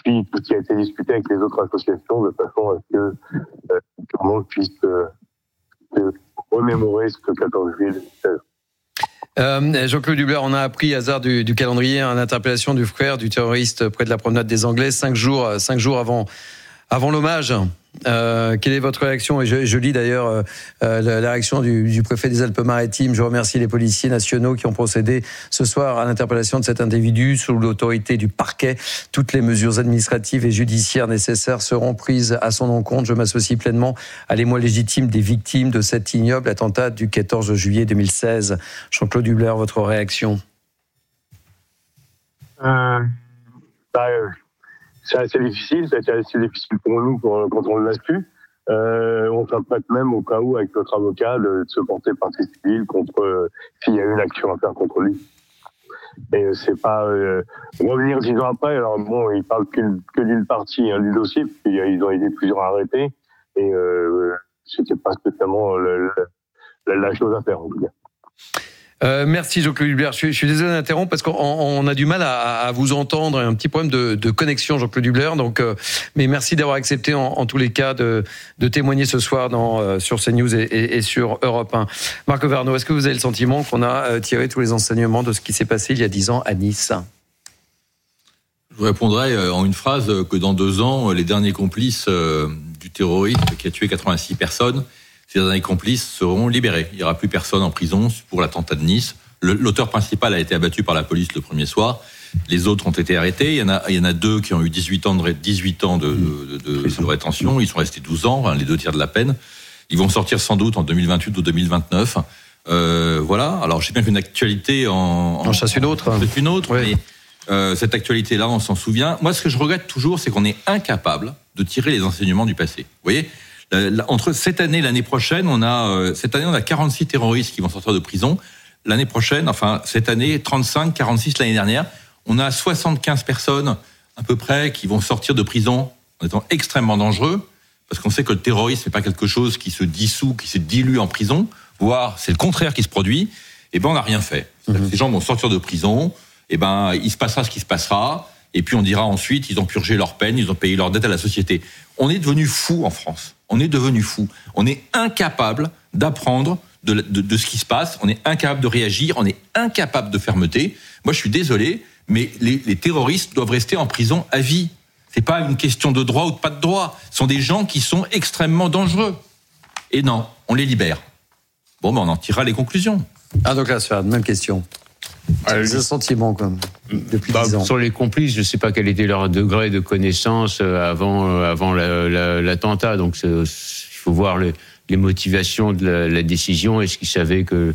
tout ce qui a été discuté avec les autres associations de façon à ce que tout le monde puisse remémorer ce 14 juillet 2016. Jean-Claude Hubler, on a appris, hasard du calendrier, l'interpellation du frère du terroriste près de la promenade des Anglais, 5 jours avant l'hommage. Quelle est votre réaction? Et je lis d'ailleurs la réaction du préfet des Alpes-Maritimes. Je remercie les policiers nationaux qui ont procédé ce soir à l'interpellation de cet individu sous l'autorité du parquet. Toutes les mesures administratives et judiciaires nécessaires seront prises à son encontre. Je m'associe pleinement à l'émoi légitime des victimes de cet ignoble attentat du 14 juillet 2016. Jean-Claude Hubler, votre réaction? C'est assez difficile, ça a été assez difficile pour nous quand on l'a su. On s'apprête même au cas où, avec notre avocat, de se porter partie civile contre s'il y a eu une action à faire contre lui. Et c'est pas revenir 10 ans après. Alors bon, ils parlent que d'une partie du dossier, puis ils ont été plusieurs arrêtés, et c'était pas spécialement la chose à faire en tout cas. Merci Jean-Claude Hubler. Je suis désolé d'interrompre parce qu'on a du mal à vous entendre, un petit problème de connexion, Jean-Claude Hubler. Donc, mais merci d'avoir accepté en tous les cas de témoigner ce soir sur CNews et sur Europe 1. Marc Verneau, est-ce que vous avez le sentiment qu'on a tiré tous les enseignements de ce qui s'est passé il y a 10 ans à Nice? Je vous répondrai en une phrase que dans 2 ans, les derniers complices du terroriste qui a tué 86 personnes, ces derniers complices seront libérés. Il n'y aura plus personne en prison pour l'attentat de Nice. L'auteur principal a été abattu par la police le premier soir. Les autres ont été arrêtés. Il y en a 2 qui ont eu 18 ans de rétention. Ils sont restés 12 ans, les 2 tiers de la peine. Ils vont sortir sans doute en 2028 ou 2029. Voilà. Alors, je sais bien qu'une actualité en chasse une autre. C'est une autre, oui. Mais cette actualité-là, on s'en souvient. Moi, ce que je regrette toujours, c'est qu'on est incapable de tirer les enseignements du passé. Vous voyez, entre cette année et l'année prochaine, on a 46 terroristes qui vont sortir de prison. L'année prochaine, enfin cette année, 35, 46 l'année dernière, on a 75 personnes à peu près qui vont sortir de prison en étant extrêmement dangereux, parce qu'on sait que le terrorisme n'est pas quelque chose qui se dissout, qui se dilue en prison, voire c'est le contraire qui se produit. Et ben on n'a rien fait. Ces gens vont sortir de prison, et ben il se passera ce qui se passera. Et puis on dira ensuite, ils ont purgé leur peine, ils ont payé leur dette à la société. On est devenu fou en France. On est devenu fou. On est incapable d'apprendre de ce qui se passe. On est incapable de réagir. On est incapable de fermeté. Moi, je suis désolé, mais les terroristes doivent rester en prison à vie. C'est pas une question de droit ou de pas de droit. Ce sont des gens qui sont extrêmement dangereux. Et non, on les libère. Bon, ben on en tirera les conclusions. Donc là, c'est la même question. C'est un sentiment, comme depuis 10 ans. Sur les complices, je ne sais pas quel était leur degré de connaissance avant l'attentat. Donc, il faut voir les motivations de la décision. Est-ce qu'ils savaient que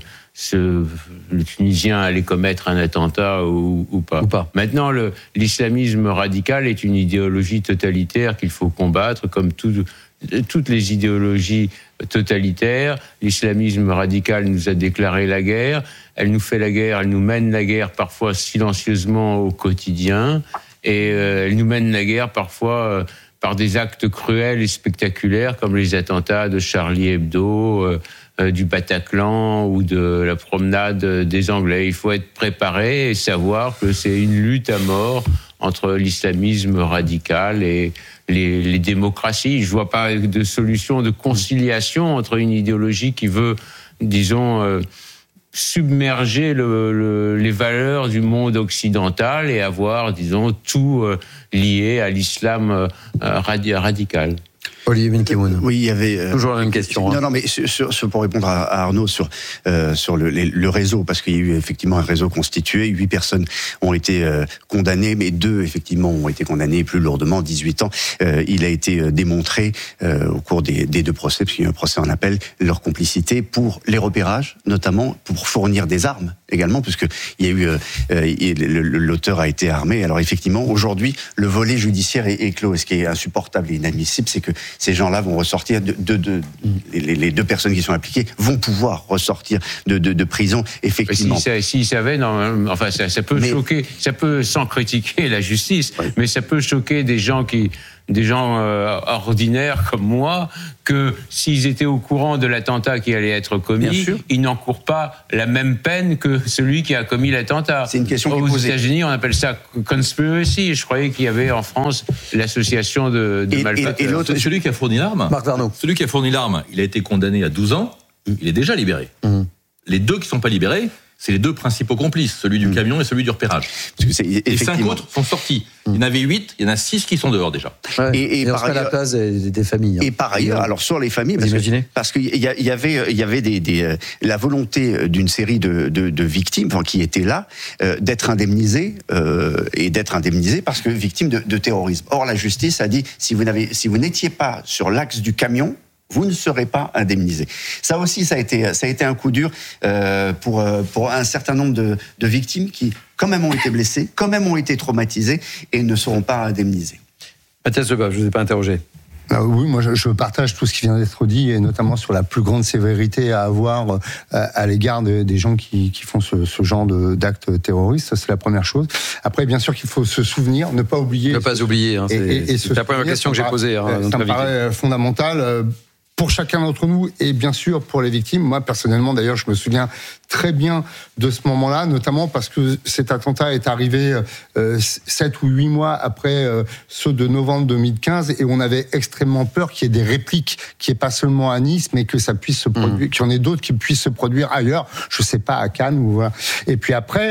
le Tunisien allait commettre un attentat ou pas. Maintenant, l'islamisme radical est une idéologie totalitaire qu'il faut combattre, comme toutes les idéologies totalitaires. L'islamisme radical nous a déclaré la guerre. Elle nous fait la guerre, elle nous mène la guerre parfois silencieusement au quotidien. Et elle nous mène la guerre parfois par des actes cruels et spectaculaires, comme les attentats de Charlie Hebdo, du Bataclan ou de la promenade des Anglais. Il faut être préparé et savoir que c'est une lutte à mort entre l'islamisme radical et les démocraties. Je vois pas de solution de conciliation entre une idéologie qui veut, disons, submerger les valeurs du monde occidental et avoir, disons, tout lié à l'islam radical. Olivier Benkemoun. Oui, il y avait toujours la même question. Non, mais pour répondre à Arnaud sur le réseau, parce qu'il y a eu effectivement un réseau constitué, 8 personnes ont été condamnées, mais 2 effectivement ont été condamnées plus lourdement, 18 ans. Il a été démontré au cours des 2 procès, parce qu'il y a eu un procès en appel, leur complicité pour les repérages, notamment pour fournir des armes également, puisque il y a eu l'auteur a été armé. Alors effectivement, aujourd'hui, le volet judiciaire est clos. Et ce qui est insupportable et inadmissible, c'est que ces gens-là vont ressortir les 2 personnes qui sont impliquées vont pouvoir ressortir de prison, effectivement. S'ils savaient, non, enfin, ça peut choquer, ça peut, sans critiquer la justice, mais ça peut choquer des gens qui des gens ordinaires comme moi que s'ils étaient au courant de l'attentat qui allait être commis, ils n'encourent pas la même peine que celui qui a commis l'attentat. C'est une question qui est aux posée. États-Unis, on appelle ça conspiracy. Je croyais qu'il y avait en France l'association de malfaiteurs. Et l'autre, celui qui a fourni l'arme, Marc Varnaud. celui qui a fourni l'arme, il a été condamné à 12 ans, il est déjà libéré. Les deux qui ne sont pas libérés, c'est les deux principaux complices, celui du camion et celui du repérage. parce que c'est Les 5 autres sont sortis. Il y en avait 8, il y en a 6 qui sont dehors déjà. Ouais. Et on par se met à la ailleurs- place des familles. Et par ailleurs, alors sur les familles, Vous imaginez parce qu'il y avait la volonté d'une série de victimes, enfin, qui étaient là, d'être indemnisées et d'être indemnisées parce que victimes de terrorisme. Or, la justice a dit si vous n'étiez pas sur l'axe du camion, vous ne serez pas indemnisé. Ça aussi, ça a été un coup dur pour un certain nombre de victimes qui, quand même, ont été blessées, quand même ont été traumatisées et ne seront pas indemnisées. Mathias Lebas, je ne vous ai pas interrogé. Oui, moi je partage tout ce qui vient d'être dit, et notamment sur la plus grande sévérité à avoir à l'égard des gens qui font ce genre d'actes terroristes. Ça, c'est la première chose. Après, bien sûr qu'il faut se souvenir, ne pas oublier. Ne pas oublier, hein, c'est la première question que j'ai posée. Ça me paraît fondamental. Pour chacun d'entre nous et bien sûr pour les victimes. Moi, personnellement, d'ailleurs, je me souviens très bien de ce moment-là, notamment parce que cet attentat est arrivé 7 ou 8 mois après ceux de novembre 2015 et on avait extrêmement peur qu'il y ait des répliques, qu'il n'y ait pas seulement à Nice, mais que ça puisse se produire, qu'il y en ait d'autres qui puissent se produire ailleurs, je sais pas, à Cannes ou voilà. Et puis après...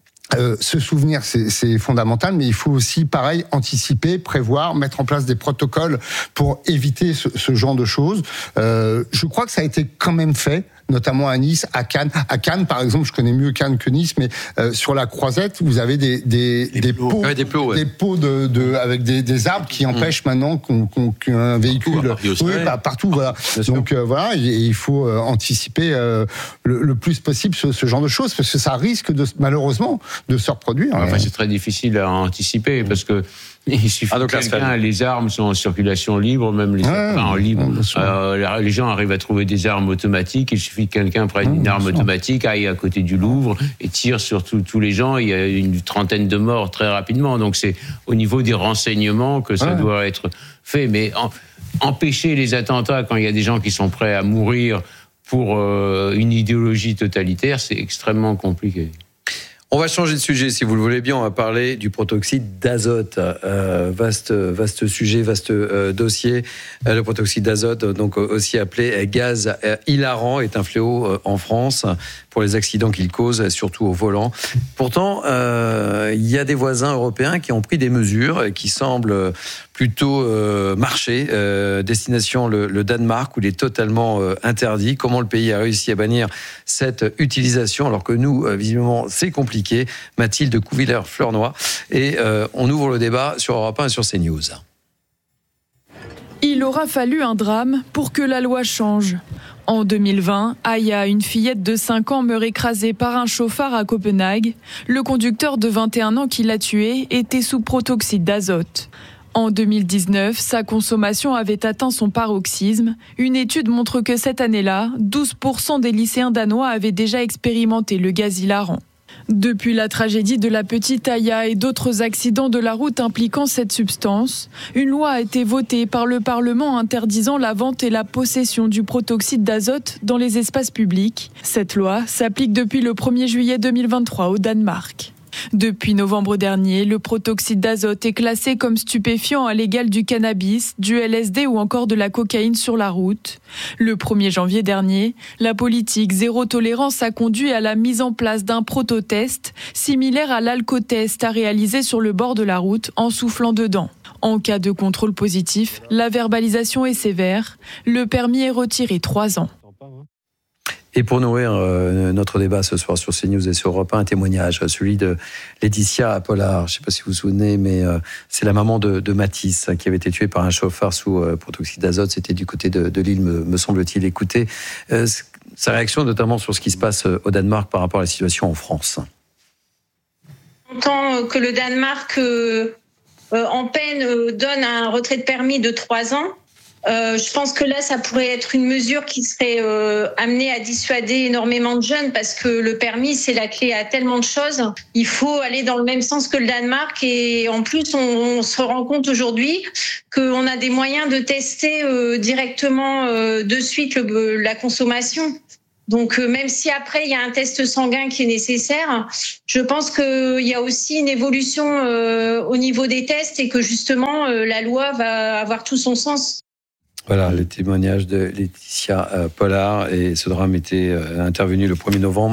se souvenir, c'est fondamental, mais il faut aussi, pareil, anticiper, prévoir, mettre en place des protocoles pour éviter ce genre de choses. Je crois que ça a été quand même fait, notamment à Nice, à Cannes. À Cannes, par exemple, je connais mieux Cannes que Nice, mais sur la Croisette, vous avez des pots, ouais, des pots avec des arbres qui empêchent maintenant qu'un véhicule, partout, voilà. Donc voilà, il faut anticiper le plus possible ce genre de choses, parce que ça risque malheureusement de se reproduire. Enfin, c'est très difficile à anticiper parce que il suffit que quelqu'un, les armes sont en circulation libre, même en libre. Les gens arrivent à trouver des armes automatiques. Il suffit que quelqu'un prenne une arme automatique, aille à côté du Louvre et tire sur tous les gens. Il y a une trentaine de morts très rapidement. Donc c'est au niveau des renseignements que ça doit être fait. Mais empêcher les attentats quand il y a des gens qui sont prêts à mourir pour une idéologie totalitaire, c'est extrêmement compliqué. On va changer de sujet, si vous le voulez bien. On va parler du protoxyde d'azote. Vaste sujet, vaste dossier. Le protoxyde d'azote, donc aussi appelé gaz hilarant, est un fléau en France pour les accidents qu'il cause, surtout au volant. Pourtant, il y a des voisins européens qui ont pris des mesures qui semblent plutôt marcher. Destination le Danemark, où il est totalement interdit. Comment le pays a réussi à bannir cette utilisation, alors que nous, visiblement, c'est compliqué. Mathilde Couvillère-Fleurnoy. Et on ouvre le débat sur Europe 1 et sur CNews. Il aura fallu un drame pour que la loi change. En 2020, Aya, une fillette de 5 ans, meurt écrasée par un chauffard à Copenhague. Le conducteur de 21 ans qui l'a tuée était sous protoxyde d'azote. En 2019, sa consommation avait atteint son paroxysme. Une étude montre que cette année-là, 12% des lycéens danois avaient déjà expérimenté le gaz hilarant. Depuis la tragédie de la petite Aya et d'autres accidents de la route impliquant cette substance, une loi a été votée par le Parlement interdisant la vente et la possession du protoxyde d'azote dans les espaces publics. Cette loi s'applique depuis le 1er juillet 2023 au Danemark. Depuis novembre dernier, le protoxyde d'azote est classé comme stupéfiant à l'égal du cannabis, du LSD ou encore de la cocaïne sur la route. Le 1er janvier dernier, la politique zéro tolérance a conduit à la mise en place d'un prototest similaire à l'alcotest à réaliser sur le bord de la route en soufflant dedans. En cas de contrôle positif, la verbalisation est sévère. Le permis est retiré 3 ans. Et pour nourrir notre débat ce soir sur CNews et sur Europe 1, un témoignage, celui de Laetitia Pollard. Je ne sais pas si vous vous souvenez, mais c'est la maman de Mathis qui avait été tué par un chauffard sous protoxyde d'azote. C'était du côté de Lille, me semble-t-il. Écoutez sa réaction notamment sur ce qui se passe au Danemark par rapport à la situation en France. On entend que le Danemark, en peine, donne un retrait de permis de 3 ans. Je pense que là, ça pourrait être une mesure qui serait amenée à dissuader énormément de jeunes parce que le permis, c'est la clé à tellement de choses. Il faut aller dans le même sens que le Danemark et en plus, on se rend compte aujourd'hui qu'on a des moyens de tester directement de suite la consommation. Donc, même si après, il y a un test sanguin qui est nécessaire, je pense qu'il y a aussi une évolution au niveau des tests et que justement, la loi va avoir tout son sens. Voilà, le témoignage de Laetitia Pollard. Et ce drame était intervenu le 1er novembre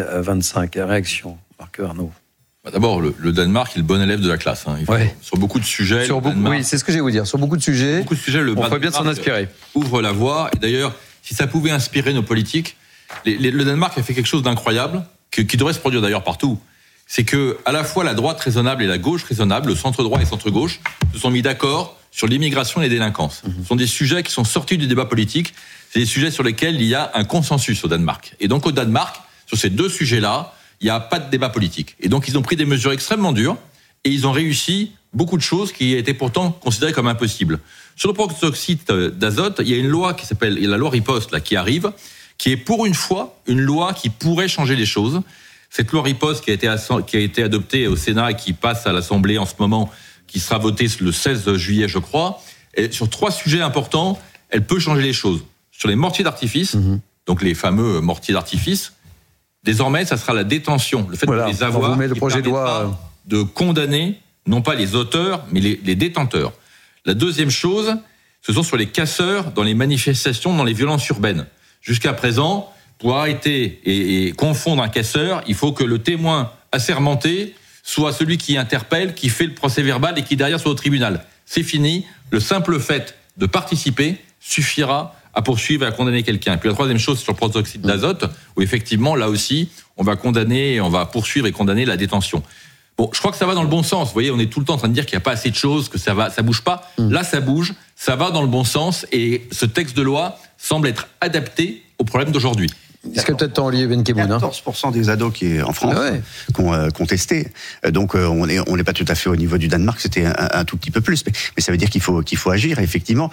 2025. Réaction, Marc Arnaud. D'abord, le Danemark est le bon élève de la classe. Hein. Sur beaucoup de sujets. Oui, c'est ce que j'ai à vous dire. Sur beaucoup de sujets, on pourrait bien s'en inspirer. Ouvre la voie. Et d'ailleurs, si ça pouvait inspirer nos politiques, le Danemark a fait quelque chose d'incroyable, qui devrait se produire d'ailleurs partout. C'est que, à la fois la droite raisonnable et la gauche raisonnable, le centre droit et le centre gauche, se sont mis d'accord sur l'immigration et les délinquances. Ce sont des sujets qui sont sortis du débat politique. C'est des sujets sur lesquels il y a un consensus au Danemark. Et donc au Danemark, sur ces deux sujets-là, il n'y a pas de débat politique. Et donc ils ont pris des mesures extrêmement dures et ils ont réussi beaucoup de choses qui étaient pourtant considérées comme impossibles. Sur le protoxyde d'azote, il y a une loi qui s'appelle la loi Riposte là, qui arrive, qui est pour une fois une loi qui pourrait changer les choses. Cette loi Riposte qui a été adoptée au Sénat et qui passe à l'Assemblée en ce moment, qui sera votée le 16 juillet, je crois, et sur 3 sujets importants, elle peut changer les choses. Sur les mortiers d'artifice, donc les fameux mortiers d'artifice, désormais, ça sera la détention. Le fait de les avoir, le projet de loi de condamner, non pas les auteurs, mais les détenteurs. La deuxième chose, ce sont sur les casseurs dans les manifestations, dans les violences urbaines. Jusqu'à présent, pour arrêter et confondre un casseur, il faut que le témoin assermenté soit celui qui interpelle, qui fait le procès verbal et qui derrière soit au tribunal. C'est fini. Le simple fait de participer suffira à poursuivre et à condamner quelqu'un. Et puis la troisième chose, c'est sur le protoxyde d'azote, où effectivement, là aussi, on va poursuivre et condamner la détention. Bon, je crois que ça va dans le bon sens. Vous voyez, on est tout le temps en train de dire qu'il n'y a pas assez de choses, que ça bouge pas. Là, ça bouge, ça va dans le bon sens, et ce texte de loi semble être adapté aux problèmes d'aujourd'hui. Est-ce que peut-être Olivier Benkemoun 14% des ados qui en France qu'on testé. Donc on n'est pas tout à fait au niveau du Danemark, c'était un tout petit peu plus, mais ça veut dire qu'il faut agir. Effectivement,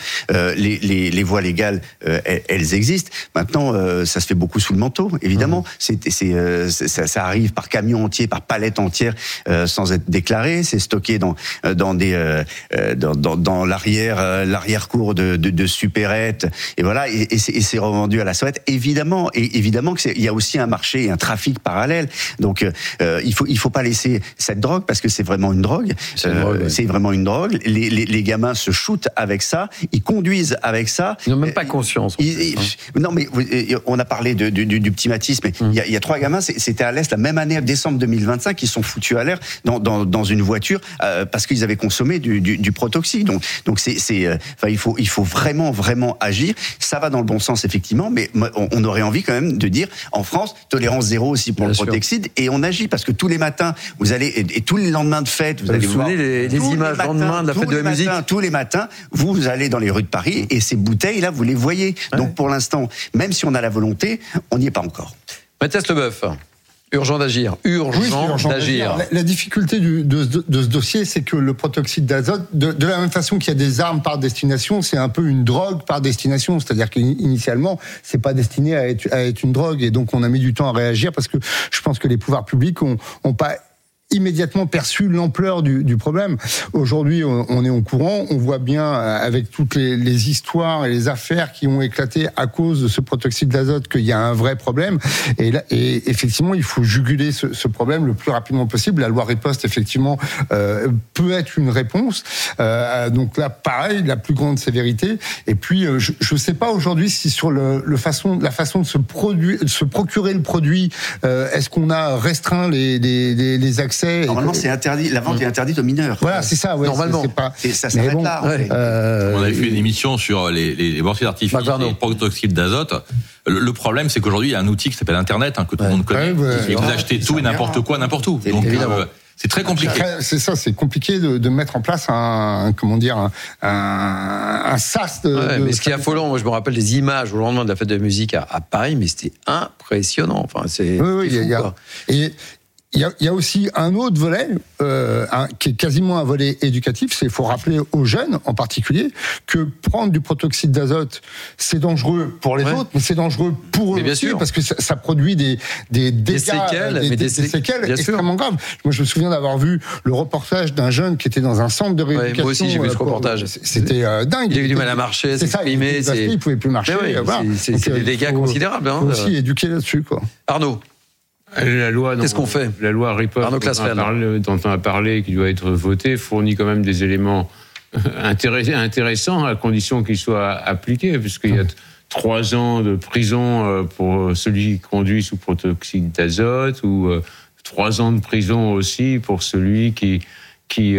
les voies légales, elles existent. Maintenant, ça se fait beaucoup sous le manteau, évidemment. Ça arrive par camion entier, par palette entière, sans être déclaré. C'est stocké dans l'arrière-cour de supérettes, et voilà, et c'est revendu à la sauvette. Évidemment qu'il y a aussi un marché et un trafic parallèle. Donc il faut pas laisser cette drogue, parce que c'est vraiment une drogue. C'est vraiment une drogue. Les gamins se shootent avec ça, ils conduisent avec ça. Ils n'ont même pas conscience. Non, mais on a parlé du petit Mathis, mais il y a 3 gamins, c'était à l'Est la même année, décembre 2025, qui sont foutus à l'air dans une voiture parce qu'ils avaient consommé du protoxyde. Donc il faut vraiment agir. Ça va dans le bon sens, effectivement, mais on aurait envie quand même de dire, en France, tolérance zéro aussi pour le protoxyde, et on agit, parce que tous les matins, vous allez, et tous les lendemains de fête, vous allez voir les images le lendemain de la fête de la musique. Tous les matins, vous allez dans les rues de Paris, et ces bouteilles-là, vous les voyez. Donc pour l'instant, même si on a la volonté, on n'y est pas encore. Mathias Leboeuf. Urgent d'agir. Urgent d'agir. La difficulté de ce dossier, c'est que le protoxyde d'azote, de la même façon qu'il y a des armes par destination, c'est un peu une drogue par destination. C'est-à-dire qu'initialement, c'est pas destiné à être une drogue. Et donc, on a mis du temps à réagir, parce que je pense que les pouvoirs publics ont pas immédiatement perçu l'ampleur du problème. Aujourd'hui, on est au courant, on voit bien avec toutes les histoires et les affaires qui ont éclaté à cause de ce protoxyde d'azote qu'il y a un vrai problème. Et effectivement, il faut juguler ce problème le plus rapidement possible. La loi Riposte, effectivement, peut être une réponse. Donc là, pareil, la plus grande sévérité. Et puis, je sais pas aujourd'hui si sur la façon de se procurer le produit, est-ce qu'on a restreint les accès. Normalement, c'est interdit. La vente est interdite aux mineurs. Voilà, c'est ça. Ouais, normalement, ça s'arrête là. On avait fait une émission sur les mortiers d'artifice et le protoxyde d'azote. Le problème, c'est qu'aujourd'hui, il y a un outil qui s'appelle Internet, que tout le monde connaît. Et vous achetez tout et n'importe quoi, n'importe où. Donc, c'est très compliqué. C'est ça, c'est compliqué de mettre en place un sas mais ce qui est affolant, moi je me rappelle des images au lendemain de la fête de la musique à Paris, mais c'était impressionnant. Enfin, c'est Il y a aussi un autre volet qui est quasiment un volet éducatif. Il faut rappeler aux jeunes en particulier que prendre du protoxyde d'azote, c'est dangereux pour les autres, mais c'est dangereux pour eux aussi parce que ça produit des dégâts, des séquelles extrêmement graves. Moi, je me souviens d'avoir vu le reportage d'un jeune qui était dans un centre de rééducation. Moi aussi, j'ai vu ce reportage. C'était dingue. Il a eu du mal à marcher, s'exprimer. Il pouvait plus marcher. C'est des dégâts considérables. Il faut aussi éduquer là-dessus, quoi. Arnaud. La loi, qu'est-ce qu'on fait ? La loi riposte dont on a parlé, qui doit être votée, fournit quand même des éléments intéressants à condition qu'ils soient appliqués, puisqu'il y a 3 ans de prison pour celui qui conduit sous protoxyde d'azote, ou 3 ans de prison aussi pour celui qui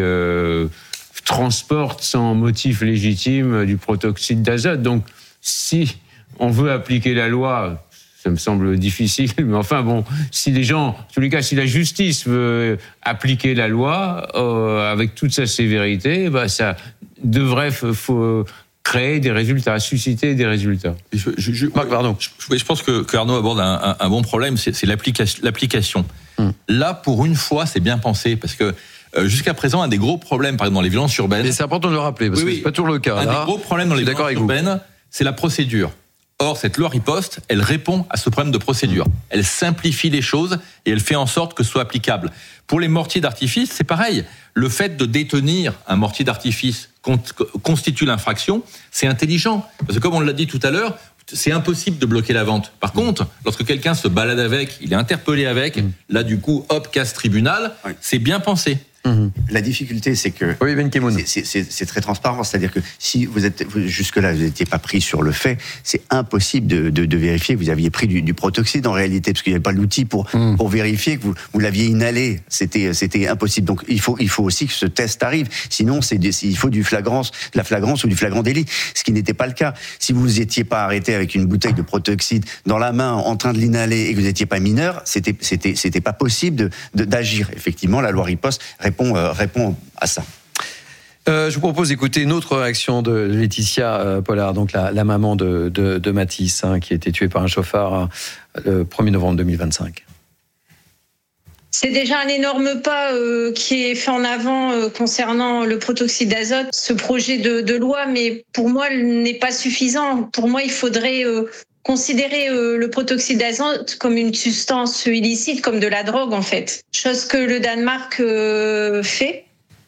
transporte sans motif légitime du protoxyde d'azote. Donc, si on veut appliquer la loi, ça me semble difficile, mais enfin bon, si les gens, en tous les cas, si la justice veut appliquer la loi avec toute sa sévérité, ça devrait créer des résultats, susciter des résultats. Marc Varno. Je pense que Arnaud aborde un bon problème, c'est l'application. Là, pour une fois, c'est bien pensé, parce que jusqu'à présent, un des gros problèmes, par exemple, dans les violences urbaines... Et c'est important de le rappeler, parce que c'est pas toujours le cas. Un des gros problèmes dans les violences urbaines, c'est la procédure. Or, cette loi riposte, elle répond à ce problème de procédure. Elle simplifie les choses et elle fait en sorte que ce soit applicable. Pour les mortiers d'artifice, c'est pareil. Le fait de détenir un mortier d'artifice constitue l'infraction, c'est intelligent. Parce que comme on l'a dit tout à l'heure, c'est impossible de bloquer la vente. Par contre, lorsque quelqu'un se balade avec, il est interpellé avec, là du coup, hop, casse tribunal, c'est bien pensé. La difficulté, c'est que c'est très transparent, c'est-à-dire que si jusque-là, vous n'étiez pas pris sur le fait, c'est impossible de vérifier que vous aviez pris du protoxyde en réalité, parce qu'il n'y avait pas l'outil pour vérifier que vous l'aviez inhalé. C'était impossible. Donc il faut aussi que ce test arrive. Sinon, il faut de la flagrance ou du flagrant délit, ce qui n'était pas le cas. Si vous n'étiez pas arrêté avec une bouteille de protoxyde dans la main, en train de l'inhaler, et que vous n'étiez pas mineur, c'était pas possible d'agir. Effectivement, la loi riposte répond à ça. Je vous propose d'écouter une autre réaction de Laetitia Pollard, donc la maman de Mathis, qui a été tuée par un chauffard le 1er novembre 2025. C'est déjà un énorme pas qui est fait en avant concernant le protoxyde d'azote, ce projet de loi, mais pour moi, il n'est pas suffisant. Pour moi, il faudrait considérer le protoxyde d'azote comme une substance illicite, comme de la drogue en fait. Chose que le Danemark fait.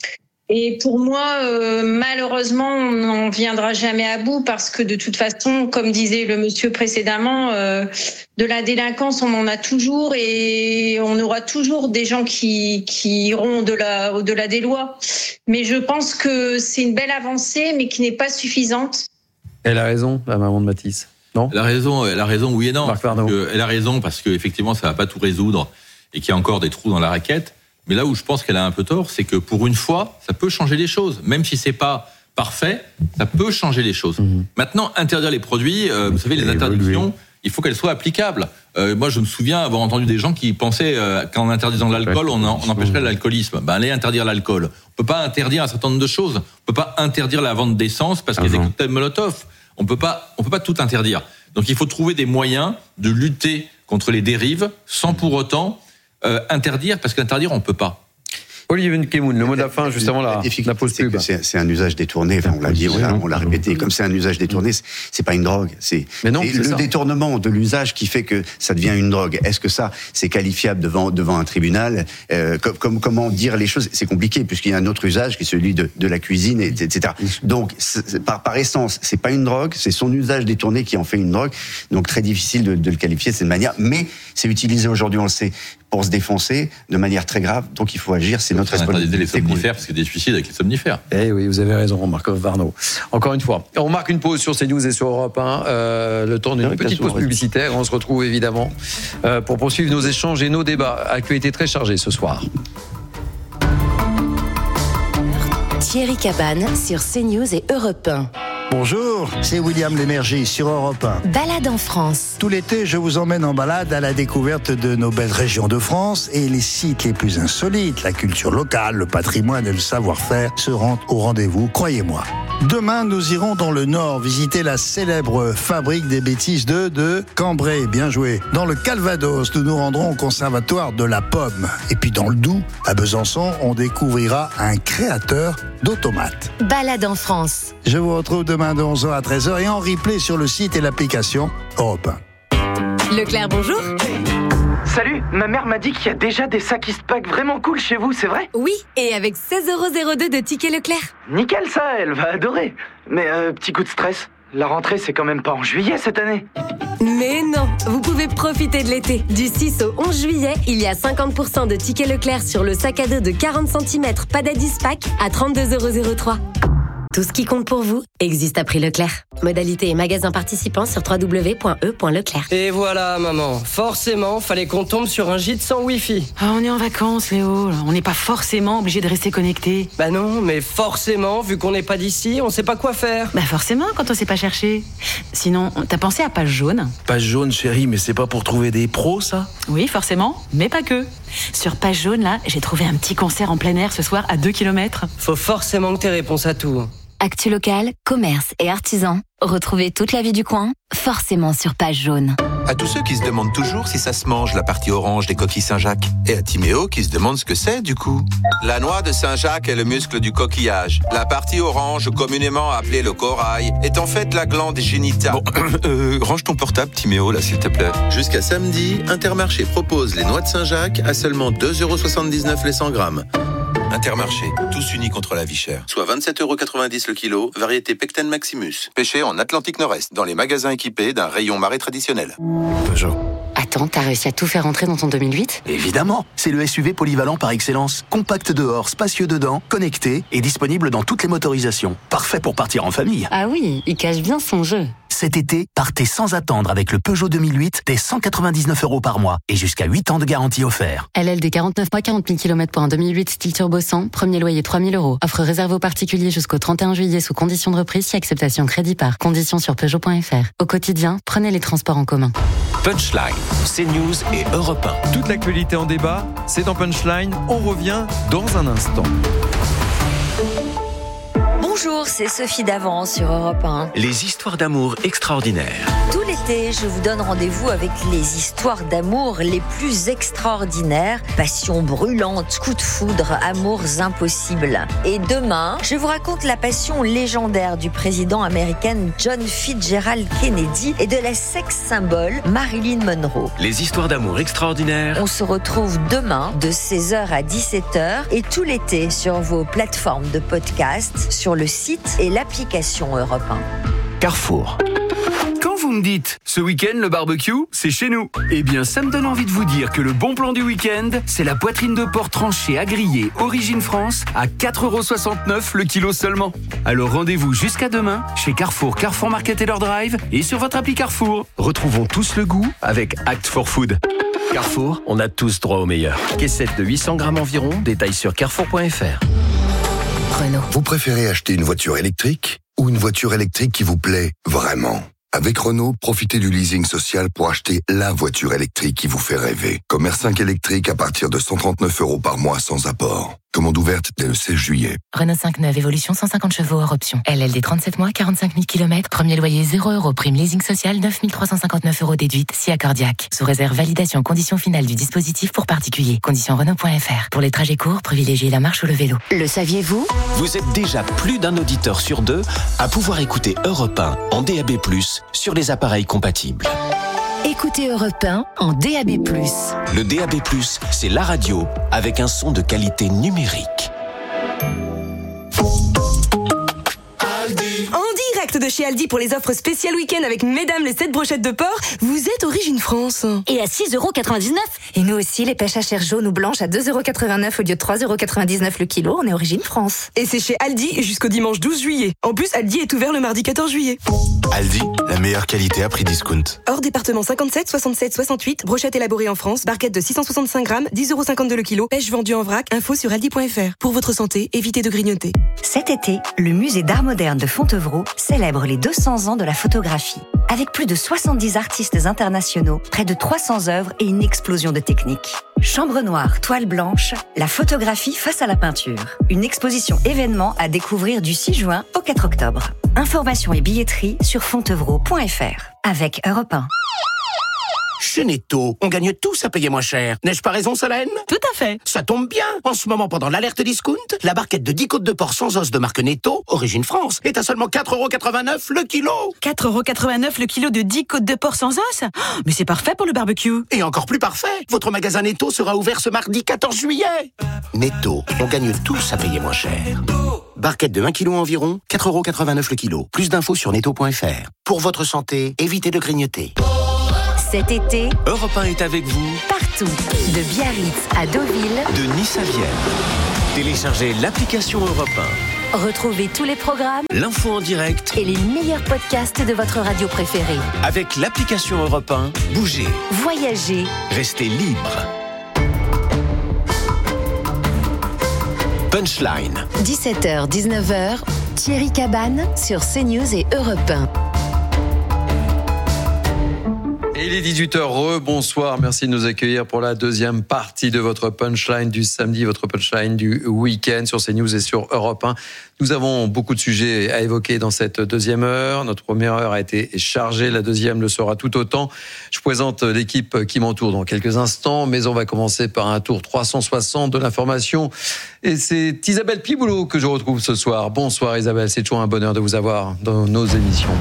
Et pour moi, malheureusement, on n'en viendra jamais à bout parce que de toute façon, comme disait le monsieur précédemment, de la délinquance, on en a toujours et on aura toujours des gens qui iront au-delà des lois. Mais je pense que c'est une belle avancée, mais qui n'est pas suffisante. Elle a raison, la maman de Mathis. Non ? Elle a raison, oui et non. Elle a raison parce qu'effectivement, ça va pas tout résoudre et qu'il y a encore des trous dans la raquette. Mais là où je pense qu'elle a un peu tort, c'est que pour une fois, ça peut changer les choses. Même si c'est pas parfait, ça peut changer les choses. Maintenant, interdire les produits, vous savez, les interdictions, il faut qu'elles soient applicables. Moi, je me souviens avoir entendu des gens qui pensaient qu'en interdisant l'alcool, on empêcherait l'alcoolisme. Allez interdire l'alcool. On peut pas interdire un certain nombre de choses. On peut pas interdire la vente d'essence parce qu'il y a des cocktails Molotov. On peut pas tout interdire. Donc il faut trouver des moyens de lutter contre les dérives sans pour autant interdire, parce qu'interdire on peut pas. Olivier Nkemoun, le mot de la fin, juste avant la pause pub. C'est un usage détourné, on l'a dit, on l'a répété. Comme c'est un usage détourné, c'est pas une drogue. C'est le détournement de l'usage qui fait que ça devient une drogue. Est-ce que ça, c'est qualifiable devant un tribunal ? Comment dire les choses ? C'est compliqué, puisqu'il y a un autre usage qui est celui de la cuisine, etc. Donc, par essence, c'est pas une drogue, c'est son usage détourné qui en fait une drogue. Donc, très difficile de le qualifier de cette manière. Mais c'est utilisé aujourd'hui, on le sait, pour se défoncer de manière très grave. Donc, il faut agir. C'est notre responsabilité. Les somnifères, parce qu'il y a des suicides avec les somnifères. Eh oui, vous avez raison, Marc Varno. Encore une fois, on marque une pause sur CNews et sur Europe 1. Le temps d'une petite pause publicitaire. On se retrouve évidemment pour poursuivre nos échanges et nos débats. Actualité très chargée ce soir. Thierry Cabane sur CNews et Europe 1. Bonjour, c'est William Lémergie sur Europe 1. Balade en France. Tout l'été, je vous emmène en balade à la découverte de nos belles régions de France et les sites les plus insolites. La culture locale, le patrimoine et le savoir-faire seront au rendez-vous, croyez-moi. Demain, nous irons dans le Nord visiter la célèbre fabrique des bêtises de Cambrai. Bien joué. Dans le Calvados, nous nous rendrons au conservatoire de la pomme. Et puis dans le Doubs, à Besançon, on découvrira un créateur d'automates. Balade en France. Je vous retrouve demain de 11h à 13h et en replay sur le site et l'application Europe 1. Leclerc, bonjour. Salut, ma mère m'a dit qu'il y a déjà des sacs Eastpak vraiment cool chez vous, c'est vrai? Oui, et avec 16,02€ de tickets Leclerc. Nickel ça, elle va adorer. Mais petit coup de stress, la rentrée c'est quand même pas en juillet cette année. Mais non, vous pouvez profiter de l'été. Du 6 au 11 juillet, il y a 50% de tickets Leclerc sur le sac à dos de 40 cm Padad Eastpak à 32,03€. Tout ce qui compte pour vous existe à prix Leclerc. Modalité et magasin participants sur www.e.leclerc. Et voilà, maman. Forcément, fallait qu'on tombe sur un gîte sans Wi-Fi. Ah, on est en vacances, Léo. On n'est pas forcément obligé de rester connecté. Bah non, mais forcément, vu qu'on n'est pas d'ici, on sait pas quoi faire. Bah forcément, quand on sait pas chercher. Sinon, t'as pensé à Page Jaune? Page Jaune, chérie, mais c'est pas pour trouver des pros, ça? Oui, forcément, mais pas que. Sur Page Jaune, là, j'ai trouvé un petit concert en plein air ce soir à 2 km. Faut forcément que t'aies réponse à tout. Actu local, commerce et artisans. Retrouvez toute la vie du coin, forcément sur Page Jaune. À tous ceux qui se demandent toujours si ça se mange, la partie orange des coquilles Saint-Jacques. Et à Timéo qui se demande ce que c'est, du coup. La noix de Saint-Jacques est le muscle du coquillage. La partie orange, communément appelée le corail, est en fait la glande génitale. Bon, range ton portable, Timéo, là, s'il te plaît. Jusqu'à samedi, Intermarché propose les noix de Saint-Jacques à seulement 2,79€ les 100 grammes. Intermarché, tous unis contre la vie chère. Soit 27,90€ le kilo, variété Pecten Maximus. Pêché en Atlantique Nord-Est, dans les magasins équipés d'un rayon marée traditionnel. Peugeot. Attends, t'as réussi à tout faire rentrer dans ton 2008 ? Évidemment, c'est le SUV polyvalent par excellence. Compact dehors, spacieux dedans, connecté et disponible dans toutes les motorisations. Parfait pour partir en famille. Ah oui, il cache bien son jeu. Cet été, partez sans attendre avec le Peugeot 2008 dès 199€ par mois et jusqu'à 8 ans de garantie offert. LLD 49 mois, 40 000 km pour un 2008 style turbo 100, premier loyer 3 000€. Offre réservée aux particuliers jusqu'au 31 juillet sous condition de reprise si acceptation crédit par. Conditions sur Peugeot.fr. Au quotidien, prenez les transports en commun. Punchline, CNews et Europe 1. Toute l'actualité en débat, c'est dans Punchline. On revient dans un instant. Bonjour, c'est Sophie Davant sur Europe 1. Les histoires d'amour extraordinaires. Tout l'été, je vous donne rendez-vous avec les histoires d'amour les plus extraordinaires. Passion brûlante, coups de foudre, amours impossibles. Et demain, je vous raconte la passion légendaire du président américain John Fitzgerald Kennedy et de la sex symbole Marilyn Monroe. Les histoires d'amour extraordinaires. On se retrouve demain de 16h à 17h et tout l'été sur vos plateformes de podcast, sur le site et l'application Europe 1. Carrefour. Quand vous me dites « ce week-end, le barbecue, c'est chez nous », eh bien, ça me donne envie de vous dire que le bon plan du week-end, c'est la poitrine de porc tranchée à griller Origine France à 4,69€ le kilo seulement. Alors rendez-vous jusqu'à demain chez Carrefour, Carrefour Market et leur drive et sur votre appli Carrefour. Retrouvons tous le goût avec Act for Food. Carrefour, on a tous droit au meilleur. Caissette de 800 grammes environ, détail sur carrefour.fr. Renault. Vous préférez acheter une voiture électrique ou une voiture électrique qui vous plaît vraiment ? Avec Renault, profitez du leasing social pour acheter la voiture électrique qui vous fait rêver. Comme R5 électrique à partir de 139€ par mois sans apport. Commande ouverte dès le 16 juillet. Renault 5 neuve évolution 150 chevaux hors option. LLD 37 mois, 45 000 km. Premier loyer 0€. Prime leasing social 9 359€ déduite si accordiaque. Sous réserve validation conditions finales du dispositif pour particuliers. Conditions Renault.fr. Pour les trajets courts, privilégiez la marche ou le vélo. Le saviez-vous ? Vous êtes déjà plus d'un auditeur sur deux à pouvoir écouter Europe 1 en DAB+, sur les appareils compatibles. Écoutez Europe 1 en DAB+. Le DAB+, c'est la radio avec un son de qualité numérique. En direct de chez Aldi pour les offres spéciales week-end avec mesdames les 7 brochettes de porc, vous êtes Origine France. Et à 6,99€. Et nous aussi, les pêches à chair jaune ou blanche à 2,89€ au lieu de 3,99€ le kilo, on est Origine France. Et c'est chez Aldi jusqu'au dimanche 12 juillet. En plus, Aldi est ouvert le mardi 14 juillet. Aldi, la meilleure qualité à prix discount. Hors département 57, 67, 68, brochette élaborée en France, barquette de 665 grammes, 10,52€ le kilo, pêche vendue en vrac, info sur aldi.fr. Pour votre santé, évitez de grignoter. Cet été, le musée d'art moderne de Fontevraud célèbre les 200 ans de la photographie. Avec plus de 70 artistes internationaux, près de 300 œuvres et une explosion de techniques. Chambre noire, toile blanche, la photographie face à la peinture. Une exposition événement à découvrir du 6 juin au 4 octobre. Informations et billetterie sur fontevraud.fr. Avec Europe 1. Chez Netto, on gagne tous à payer moins cher. N'ai-je pas raison, Solène ? Tout à fait. Ça tombe bien. En ce moment, pendant l'alerte discount, la barquette de 10 côtes de porc sans os de marque Netto, origine France, est à seulement 4,89€ le kilo. 4,89€ le kilo de 10 côtes de porc sans os ? Mais c'est parfait pour le barbecue. Et encore plus parfait, votre magasin Netto sera ouvert ce mardi 14 juillet. Netto, on gagne tous à payer moins cher. Barquette de 1 kg environ, 4,89€ le kilo. Plus d'infos sur netto.fr. Pour votre santé, évitez de grignoter. Cet été, Europe 1 est avec vous partout, de Biarritz à Deauville, de Nice à Vienne. Téléchargez l'application Europe 1. Retrouvez tous les programmes, L'info en direct et les meilleurs podcasts de votre radio préférée. Avec l'application Europe 1, bougez, Voyagez, restez libre. Punchline. 17h, 19h, Thierry Cabane sur CNews et Europe 1. Et il est 18h, bonsoir, merci de nous accueillir pour la deuxième partie de votre punchline du samedi, votre punchline du week-end sur CNews et sur Europe 1. Nous avons beaucoup de sujets à évoquer dans cette deuxième heure. Notre première heure a été chargée, la deuxième le sera tout autant. Je présente l'équipe qui m'entoure dans quelques instants, mais on va commencer par un tour 360 de l'information. Et c'est Isabelle Piboulot que je retrouve ce soir. Bonsoir Isabelle, c'est toujours un bonheur de vous avoir dans nos émissions.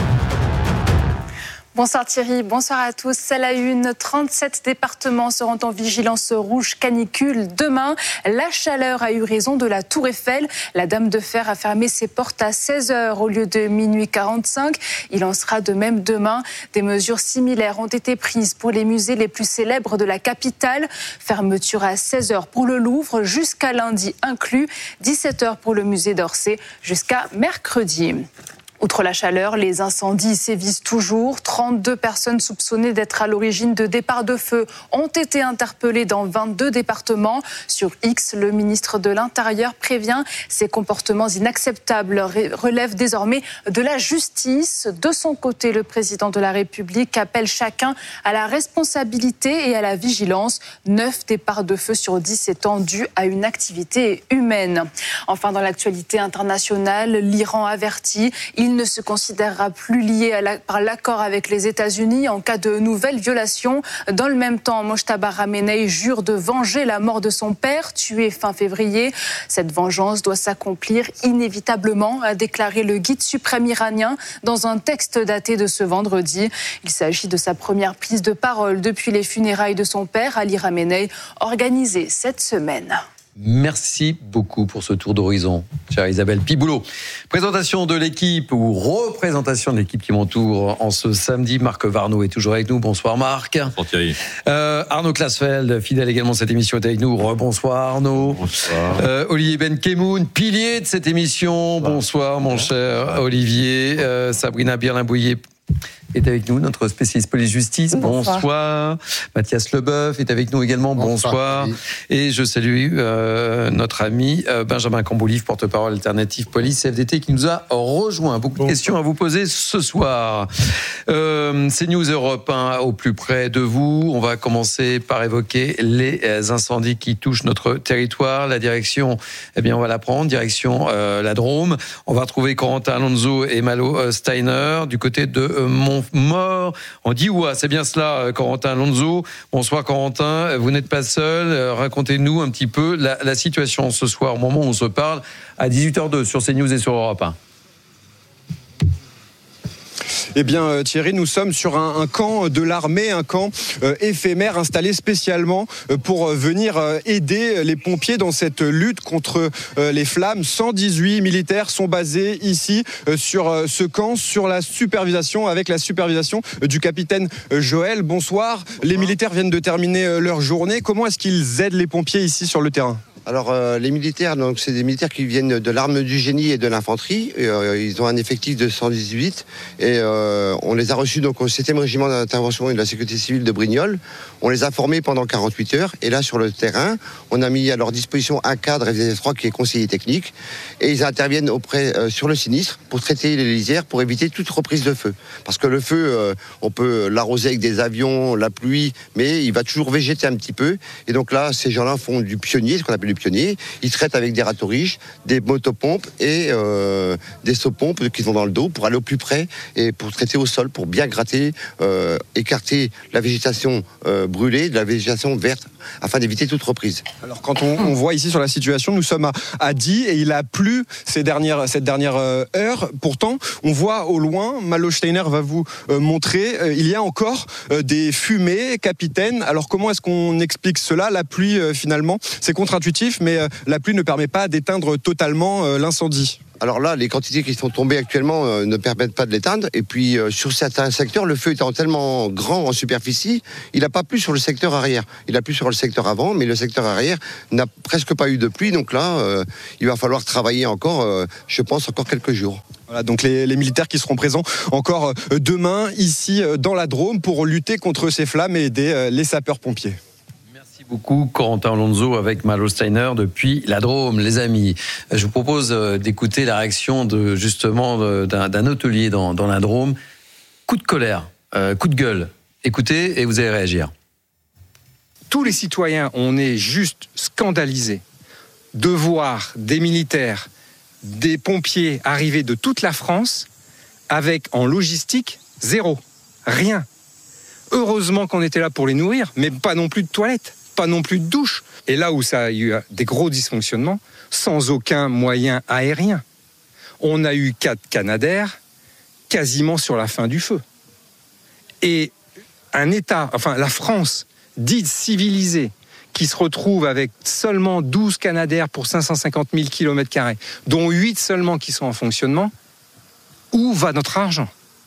Bonsoir Thierry, bonsoir à tous. C'est la une. 37 départements seront en vigilance rouge canicule demain. La chaleur a eu raison de la Tour Eiffel. La Dame de Fer a fermé ses portes à 16h au lieu de minuit 45. Il en sera de même demain. Des mesures similaires ont été prises pour les musées les plus célèbres de la capitale. Fermeture à 16h pour le Louvre jusqu'à lundi inclus. 17h pour le musée d'Orsay jusqu'à mercredi. Outre la chaleur, les incendies sévissent toujours. 32 personnes soupçonnées d'être à l'origine de départs de feu ont été interpellées dans 22 départements. Sur X, le ministre de l'Intérieur prévient ces comportements inacceptables relèvent désormais de la justice. De son côté, le président de la République appelle chacun à la responsabilité et à la vigilance. 9 départs de feu sur 10 étant dus à une activité humaine. Enfin, dans l'actualité internationale, l'Iran avertit, il ne se considérera plus lié par l'accord avec les États-Unis en cas de nouvelles violations. Dans le même temps, Mojtaba Khamenei jure de venger la mort de son père, tué fin février. Cette vengeance doit s'accomplir inévitablement, a déclaré le guide suprême iranien dans un texte daté de ce vendredi. Il s'agit de sa première prise de parole depuis les funérailles de son père, Ali Khamenei, organisées cette semaine. Merci beaucoup pour ce tour d'horizon, chère Isabelle Piboulot. Présentation de l'équipe ou représentation de l'équipe qui m'entoure en ce samedi. Marc Varnaud est toujours avec nous. Bonsoir Marc. Bonsoir Thierry. Arnaud Klasfeld, fidèle également de cette émission, est avec nous. Rebonsoir Arnaud. Bonsoir. Olivier Benkemoun, pilier de cette émission. Bonsoir mon cher Olivier. Sabrina Birlin-Bouillet est avec nous, notre spécialiste police-justice. Bonsoir. Mathias Leboeuf est avec nous également. Bonsoir. Et je salue notre ami Benjamin Camboulive, porte-parole alternative police FDT, qui nous a rejoint. Beaucoup de questions à vous poser ce soir. C'est News Europe 1 au plus près de vous. On va commencer par évoquer les incendies qui touchent notre territoire. La direction, eh bien, on va la prendre. Direction la Drôme. On va retrouver Corentin Alonso et Malo Steiner du côté de Montmort en Diois. C'est bien cela, Corentin Alonso. Bonsoir Corentin, vous n'êtes pas seul. Racontez-nous un petit peu la situation ce soir, au moment où on se parle, à 18h02 sur CNews et sur Europe 1. Eh bien Thierry, nous sommes sur un camp de l'armée, un camp éphémère installé spécialement pour venir aider les pompiers dans cette lutte contre les flammes. 118 militaires sont basés ici sur ce camp, avec la supervision du capitaine Joël. Bonsoir. Les militaires viennent de terminer leur journée. Comment est-ce qu'ils aident les pompiers ici sur le terrain ? Alors les militaires, donc c'est des militaires qui viennent de l'arme du génie et de l'infanterie. Ils ont un effectif de 118 et on les a reçus donc au 7e régiment d'intervention et de la sécurité civile de Brignoles. On les a formés pendant 48 heures et là sur le terrain, on a mis à leur disposition un cadre FDS3 qui est conseiller technique et ils interviennent sur le sinistre pour traiter les lisières pour éviter toute reprise de feu. Parce que le feu, on peut l'arroser avec des avions, la pluie, mais il va toujours végéter un petit peu. Et donc là, ces gens-là font du pionnier, ce qu'on appelle du pionnier. Ils traitent avec des râteaux riches, des motopompes et des saupompes qui vont dans le dos pour aller au plus près et pour traiter au sol, pour bien gratter, écarter la végétation brûlée de la végétation verte afin d'éviter toute reprise. Alors quand on voit ici sur la situation, nous sommes à Die et il a plu cette dernière heure. Pourtant, on voit au loin, Malo Steiner va vous montrer, il y a encore des fumées, capitaine. Alors comment est-ce qu'on explique cela ? La pluie, finalement, c'est contre-intuitif, mais la pluie ne permet pas d'éteindre totalement l'incendie. Alors là, les quantités qui sont tombées actuellement ne permettent pas de l'éteindre. Et puis, sur certains secteurs, le feu étant tellement grand en superficie, il n'a pas plu sur le secteur arrière. Il a plu sur le secteur avant, mais le secteur arrière n'a presque pas eu de pluie. Donc là, il va falloir travailler encore, je pense, encore quelques jours. Voilà, donc les militaires qui seront présents encore demain, ici, dans la Drôme, pour lutter contre ces flammes et aider les sapeurs-pompiers. Beaucoup, Corentin Alonso avec Malo Steiner depuis la Drôme, les amis. Je vous propose d'écouter la réaction d'un hôtelier dans la Drôme. Coup de colère, coup de gueule. Écoutez et vous allez réagir. Tous les citoyens, on est juste scandalisés de voir des militaires, des pompiers arriver de toute la France avec en logistique zéro, rien. Heureusement qu'on était là pour les nourrir, mais pas non plus de toilettes. Pas non plus de douche. Et là où ça a eu des gros dysfonctionnements, sans aucun moyen aérien. On a eu 4 Canadair quasiment sur la fin du feu. Et un État, enfin la France, dite civilisée, qui se retrouve avec seulement 12 Canadair pour 550 000 km², dont 8 seulement qui sont en fonctionnement, où va notre argent ?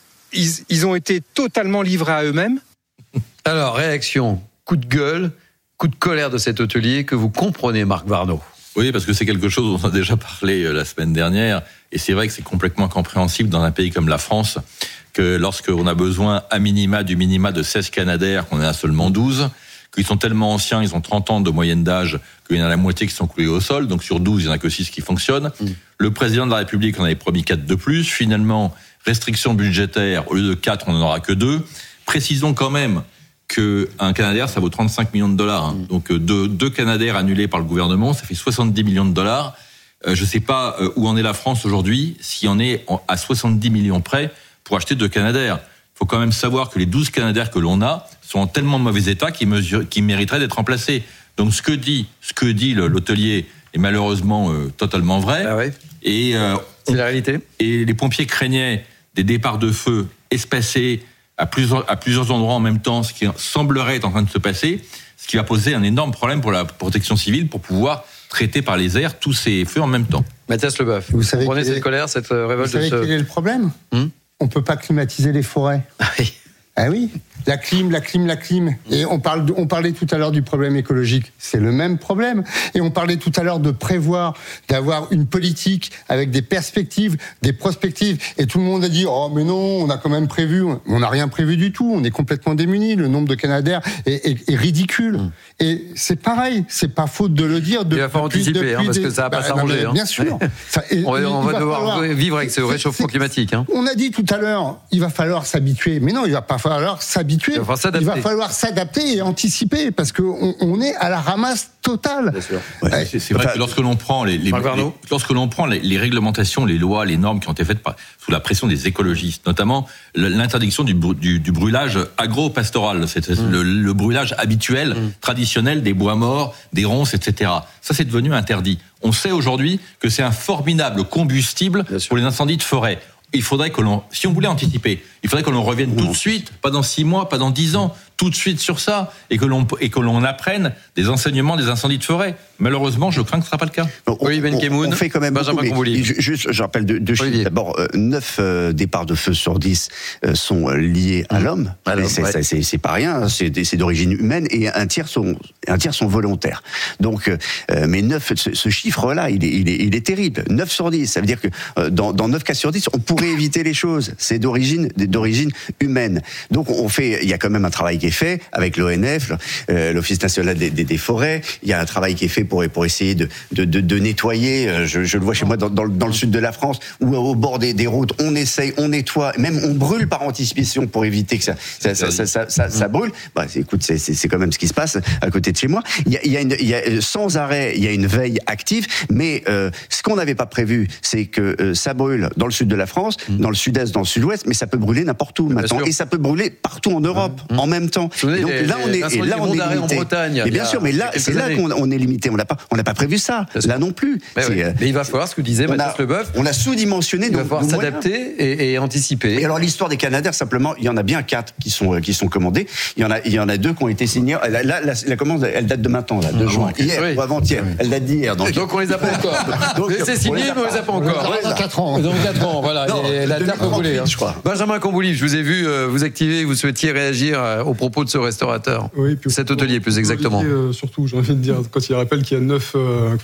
Ils ont été totalement livrés à eux-mêmes. Alors, réaction, coup de gueule, coup de colère de cet hôtelier que vous comprenez, Marc Varnaud. Oui, parce que c'est quelque chose dont on a déjà parlé la semaine dernière, et c'est vrai que c'est complètement compréhensible dans un pays comme la France, que lorsqu'on a besoin à minima du minima de 16 Canadair, qu'on en a seulement 12, qu'ils sont tellement anciens, ils ont 30 ans de moyenne d'âge, qu'il y en a la moitié qui sont coulés au sol, donc sur 12, il n'y en a que 6 qui fonctionnent. Le président de la République en avait promis 4 de plus, finalement, restriction budgétaire, au lieu de 4, on n'en aura que 2. Précisons quand même qu'un Canadair, ça vaut 35 millions de dollars. Donc, 2 Canadair annulés par le gouvernement, ça fait 70 millions de dollars. Je ne sais pas où en est la France aujourd'hui, si on est à 70 millions près pour acheter 2 Canadair. Il faut quand même savoir que les 12 Canadair que l'on a sont en tellement mauvais état qu'ils mériteraient d'être remplacés. Donc, ce que dit l'hôtelier est malheureusement totalement vrai. Ah ouais. Et c'est la réalité. Et les pompiers craignaient des départs de feu espacés à plusieurs endroits en même temps, ce qui semblerait être en train de se passer, ce qui va poser un énorme problème pour la protection civile pour pouvoir traiter par les airs tous ces feux en même temps. Mathias Leboeuf, vous comprenez cette colère, cette révolte de ce... Vous savez quel est le problème ? On ne peut pas climatiser les forêts. Ah oui. Ah oui, la clim. Et on parlait tout à l'heure du problème écologique. C'est le même problème. Et on parlait tout à l'heure de prévoir, d'avoir une politique avec des perspectives, des prospectives. Et tout le monde a dit, oh mais non, on a quand même prévu. On n'a rien prévu du tout. On est complètement démunis. Le nombre de Canadair est ridicule. Et c'est pareil. C'est pas faute de le dire. Il va falloir anticiper, parce que ça va pas s'arranger. Bien sûr. On va devoir vivre avec ce réchauffement climatique. On a dit tout à l'heure, il va falloir s'habituer. Mais non, il va pas falloir s'habituer. Il va falloir s'adapter et anticiper parce qu'on est à la ramasse totale. Bien sûr. Ouais, c'est vrai que lorsque l'on prend les réglementations, les lois, les normes qui ont été faites sous la pression des écologistes, notamment l'interdiction du brûlage agro-pastoral, c'est le brûlage habituel, traditionnel des bois morts, des ronces, etc. Ça, c'est devenu interdit. On sait aujourd'hui que c'est un formidable combustible pour les incendies de forêt. Il faudrait si on voulait anticiper, il faudrait que l'on revienne tout de suite, pas dans 6 mois, pas dans 10 ans, tout de suite sur ça et que l'on apprenne des enseignements des incendies de forêt. Malheureusement, je crains que ce ne sera pas le cas. On fait quand même Benjamin Combouli. Juste, je rappelle deux chiffres. D'abord, 9 départs de feu sur 10 sont liés à l'homme. C'est pas rien, c'est d'origine humaine, et un tiers sont volontaires. Donc, mais 9, ce chiffre-là, il est terrible. 9 sur 10, ça veut dire que dans 9 cas sur 10, on pourrait éviter les choses. C'est d'origine humaine. Donc, il y a quand même un travail qui est fait avec l'ONF, l'Office national des forêts. Il y a un travail qui est fait pour essayer de nettoyer. Je le vois chez moi dans le sud de la France, où au bord des routes, on essaye, on nettoie, même on brûle par anticipation pour éviter que ça brûle. Écoute, c'est quand même ce qui se passe à côté de chez moi. Il y a sans arrêt, il y a une veille active, mais ce qu'on n'avait pas prévu, c'est que ça brûle dans le sud de la France, dans le sud-est, dans le sud-ouest, mais ça peut brûler n'importe où maintenant, et ça peut brûler partout en Europe en même temps. Et donc là, on est limité. En Bretagne, mais bien sûr, mais là, c'est là qu'on est limité. On n'a pas prévu ça. Là non plus. Mais il va falloir, ce que disait Mathias Leboeuf, on a sous-dimensionné. Il va falloir s'adapter et anticiper. Et alors l'histoire des Canadair, simplement, il y en a bien 4 qui sont commandés. Il y en a 2 qui ont été signés. Là, la commande, elle date de maintenant, là, de juin. Hier ou avant-hier. Elle date d'hier. Donc on les a pas encore. C'est signé, mais on les a pas encore. Dans 4 ans. Dans 4 ans, voilà. Et la terre peut brûler. Je crois. Benjamin Combouli, je vous ai vu vous activer, vous souhaitiez réagir aux propos de ce restaurateur. Oui, puis cet hôtelier, plus exactement. Surtout, j'ai envie de dire, quand il rappelle qu'il y a 9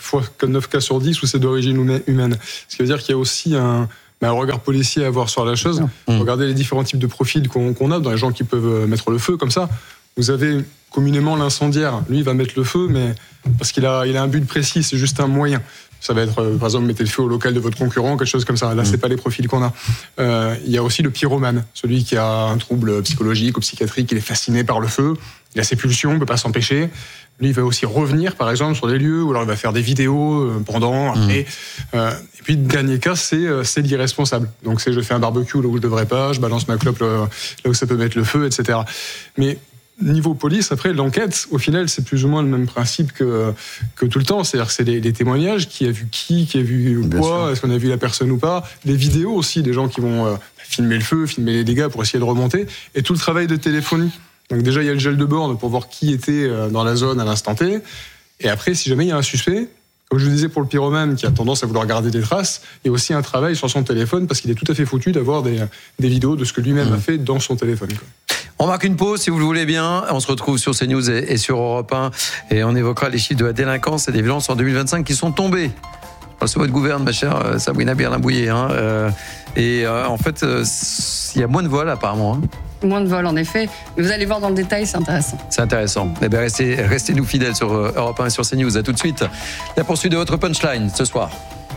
cas sur 10 où c'est d'origine humaine. Ce qui veut dire qu'il y a aussi un regard policier à avoir sur la chose. Regardez les différents types de profils qu'on a dans les gens qui peuvent mettre le feu comme ça. Vous avez communément l'incendiaire. Lui, il va mettre le feu, mais parce qu'il a un but précis, c'est juste un moyen. Ça va être, par exemple, mettez le feu au local de votre concurrent, quelque chose comme ça. Là, c'est pas les profils qu'on a. Il y a aussi le pyromane, celui qui a un trouble psychologique ou psychiatrique, il est fasciné par le feu, il a ses pulsions, il peut pas s'empêcher. Lui, il va aussi revenir, par exemple, sur des lieux, ou alors il va faire des vidéos pendant, après. Et puis, le dernier cas, c'est l'irresponsable. Donc, c'est je fais un barbecue là où je devrais pas, je balance ma clope là où ça peut mettre le feu, etc. Mais niveau police, après, l'enquête, au final, c'est plus ou moins le même principe que tout le temps. C'est-à-dire que c'est les témoignages, qui a vu qui a vu quoi, est-ce qu'on a vu la personne ou pas. Les vidéos aussi, des gens qui vont filmer le feu, filmer les dégâts pour essayer de remonter. Et tout le travail de téléphonie. Donc déjà, il y a le gel de borne pour voir qui était dans la zone à l'instant T. Et après, si jamais il y a un suspect, comme je vous disais pour le pyromane qui a tendance à vouloir garder des traces, il y a aussi un travail sur son téléphone parce qu'il est tout à fait foutu d'avoir des vidéos de ce que lui-même a fait dans son téléphone. On marque une pause, si vous le voulez bien. On se retrouve sur CNews et sur Europe 1 et on évoquera les chiffres de la délinquance et des violences en 2025 qui sont tombés. C'est votre gouverne, ma chère Sabrina Berlin-Bouillet. En fait, il y a moins de vols apparemment. Moins de vols, en effet. Mais vous allez voir dans le détail, c'est intéressant. C'est intéressant. Eh bien, restez-nous fidèles sur Europe 1 et sur CNews. À tout de suite. La poursuite de votre punchline ce soir.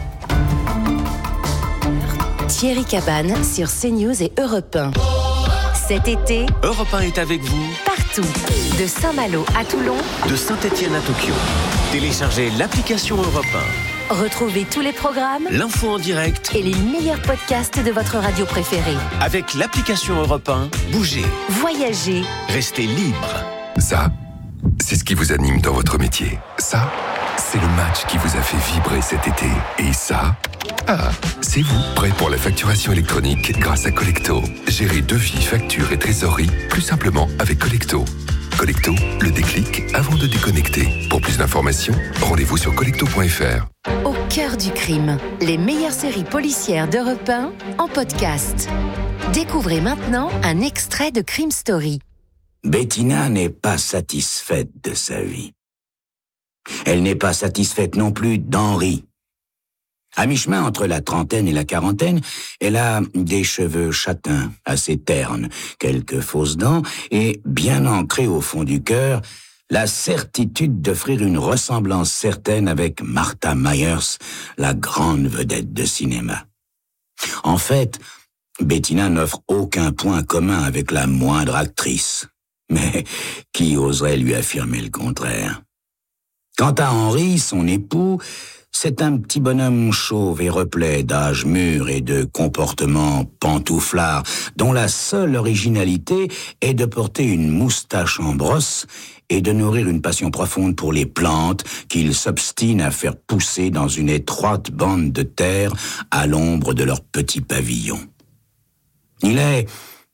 Thierry Cabane sur CNews et Europe 1. Cet été, Europe 1 est avec vous partout. De Saint-Malo à Toulon, de Saint-Étienne à Tokyo. Téléchargez l'application Europe 1. Retrouvez tous les programmes, l'info en direct et les meilleurs podcasts de votre radio préférée. Avec l'application Europe 1, bougez, voyagez, restez libre. Ça, c'est ce qui vous anime dans votre métier. Ça, c'est le match qui vous a fait vibrer cet été. Et ça, c'est vous, prêt pour la facturation électronique grâce à Collecto. Gérez devis, factures et trésorerie plus simplement avec Collecto. Collecto, le déclic avant de déconnecter. Pour plus d'informations, rendez-vous sur collecto.fr. Au cœur du crime, les meilleures séries policières d'Europe 1 en podcast. Découvrez maintenant un extrait de Crime Story. Bettina n'est pas satisfaite de sa vie. Elle n'est pas satisfaite non plus d'Henri. À mi-chemin entre la trentaine et la quarantaine, elle a des cheveux châtains, assez ternes, quelques fausses dents et, bien ancrée au fond du cœur, la certitude d'offrir une ressemblance certaine avec Martha Myers, la grande vedette de cinéma. En fait, Bettina n'offre aucun point commun avec la moindre actrice. Mais qui oserait lui affirmer le contraire? Quant à Henri, son époux, c'est un petit bonhomme chauve et replet d'âge mûr et de comportement pantouflard, dont la seule originalité est de porter une moustache en brosse et de nourrir une passion profonde pour les plantes qu'il s'obstine à faire pousser dans une étroite bande de terre à l'ombre de leur petit pavillon. Il est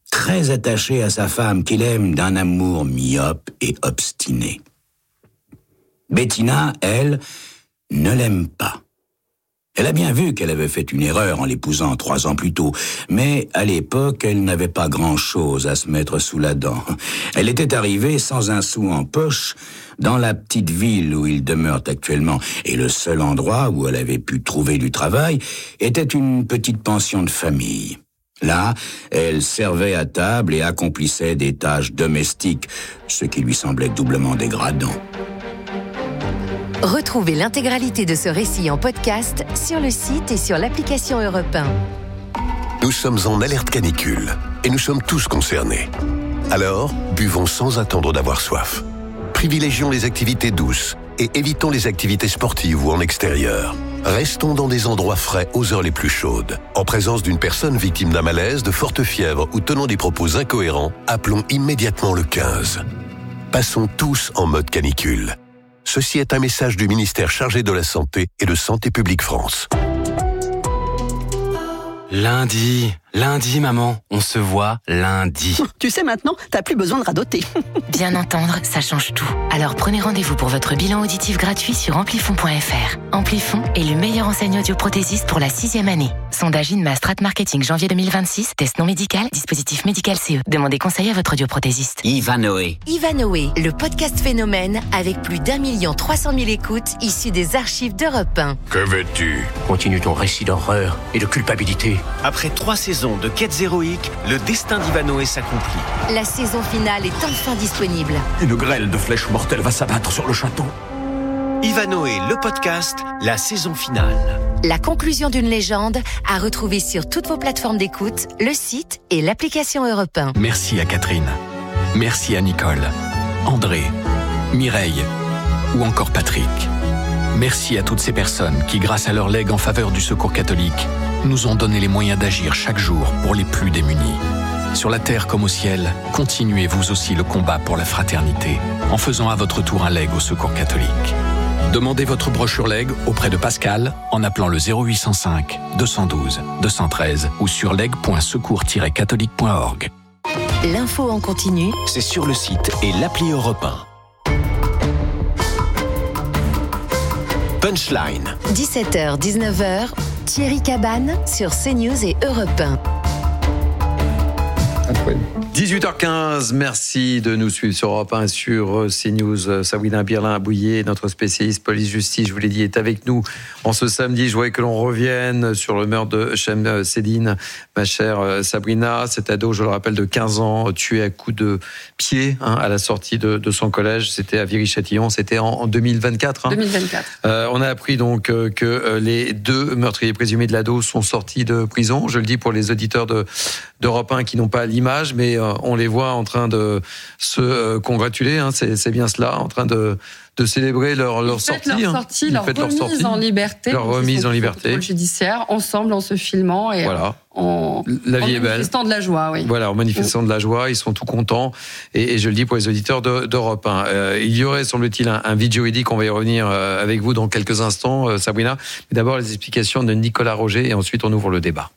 très attaché à sa femme qu'il aime d'un amour myope et obstiné. Bettina, elle, ne l'aime pas. Elle a bien vu qu'elle avait fait une erreur en l'épousant 3 ans plus tôt, mais à l'époque, elle n'avait pas grand-chose à se mettre sous la dent. Elle était arrivée sans un sou en poche dans la petite ville où ils demeurent actuellement, et le seul endroit où elle avait pu trouver du travail était une petite pension de famille. Là, elle servait à table et accomplissait des tâches domestiques, ce qui lui semblait doublement dégradant. Retrouvez l'intégralité de ce récit en podcast sur le site et sur l'application Europe 1. Nous sommes en alerte canicule et nous sommes tous concernés. Alors, buvons sans attendre d'avoir soif. Privilégions les activités douces et évitons les activités sportives ou en extérieur. Restons dans des endroits frais aux heures les plus chaudes. En présence d'une personne victime d'un malaise, de forte fièvre ou tenant des propos incohérents, appelons immédiatement le 15. Passons tous en mode canicule. Ceci est un message du ministère chargé de la Santé et de Santé publique France. Lundi, maman, on se voit lundi. Tu sais maintenant, t'as plus besoin de radoter. Bien entendre, ça change tout. Alors prenez rendez-vous pour votre bilan auditif gratuit sur amplifon.fr. Amplifon est le meilleur enseigne audioprothésiste pour la 6e année. Sondage INMA Strat Marketing janvier 2026, test non médical, dispositif médical CE. Demandez conseil à votre audioprothésiste. Ivanoé, le podcast phénomène avec plus d'1 300 000 écoutes issues des archives d'Europe 1. Que veux-tu? Continue ton récit d'horreur et de culpabilité. Après 3 saisons de quêtes héroïques, le destin d'Ivanoé s'accomplit. La saison finale est enfin disponible. Une grêle de flèches mortelles va s'abattre sur le château. Ivanoé, le podcast, la saison finale. La conclusion d'une légende à retrouver sur toutes vos plateformes d'écoute, le site et l'application Europe 1. Merci à Catherine. Merci à Nicole, André, Mireille ou encore Patrick. Merci à toutes ces personnes qui, grâce à leur legs en faveur du Secours catholique, nous ont donné les moyens d'agir chaque jour pour les plus démunis. Sur la terre comme au ciel, continuez vous aussi le combat pour la fraternité en faisant à votre tour un leg au Secours catholique. Demandez votre brochure leg auprès de Pascal en appelant le 0805 212 213 ou sur leg.secours-catholique.org. L'info en continu, c'est sur le site et l'appli Europe 1. Punchline. 17h, 19h, Thierry Cabane sur CNews et Europe 1. 18h15, merci de nous suivre sur Europe 1 sur CNews. Sabrina Birlin-Abouillet, notre spécialiste police-justice, je vous l'ai dit, est avec nous en ce samedi. Je voudrais que l'on revienne sur le meurtre de Shem Sedine, ma chère Sabrina. Cet ado, je le rappelle, de 15 ans, tué à coups de pied à la sortie de son collège. C'était à Viry-Châtillon, c'était en 2024. 2024. On a appris donc que les 2 meurtriers présumés de l'ado sont sortis de prison. Je le dis pour les auditeurs d'Europe 1 qui n'ont pas l'image, mais on les voit en train de se congratuler, c'est bien cela, en train de célébrer leur sortie. Leur remise en liberté. Leur remise en liberté. Judiciaire, ensemble, en se filmant et voilà. en manifestant de la joie. Oui. Voilà, en manifestant de la joie, ils sont tout contents. Et je le dis pour les auditeurs d'Europe 1. Il y aurait, semble-t-il, un vide juridique, on va y revenir avec vous dans quelques instants, Sabrina. Mais d'abord, les explications de Nicolas Roger et ensuite on ouvre le débat.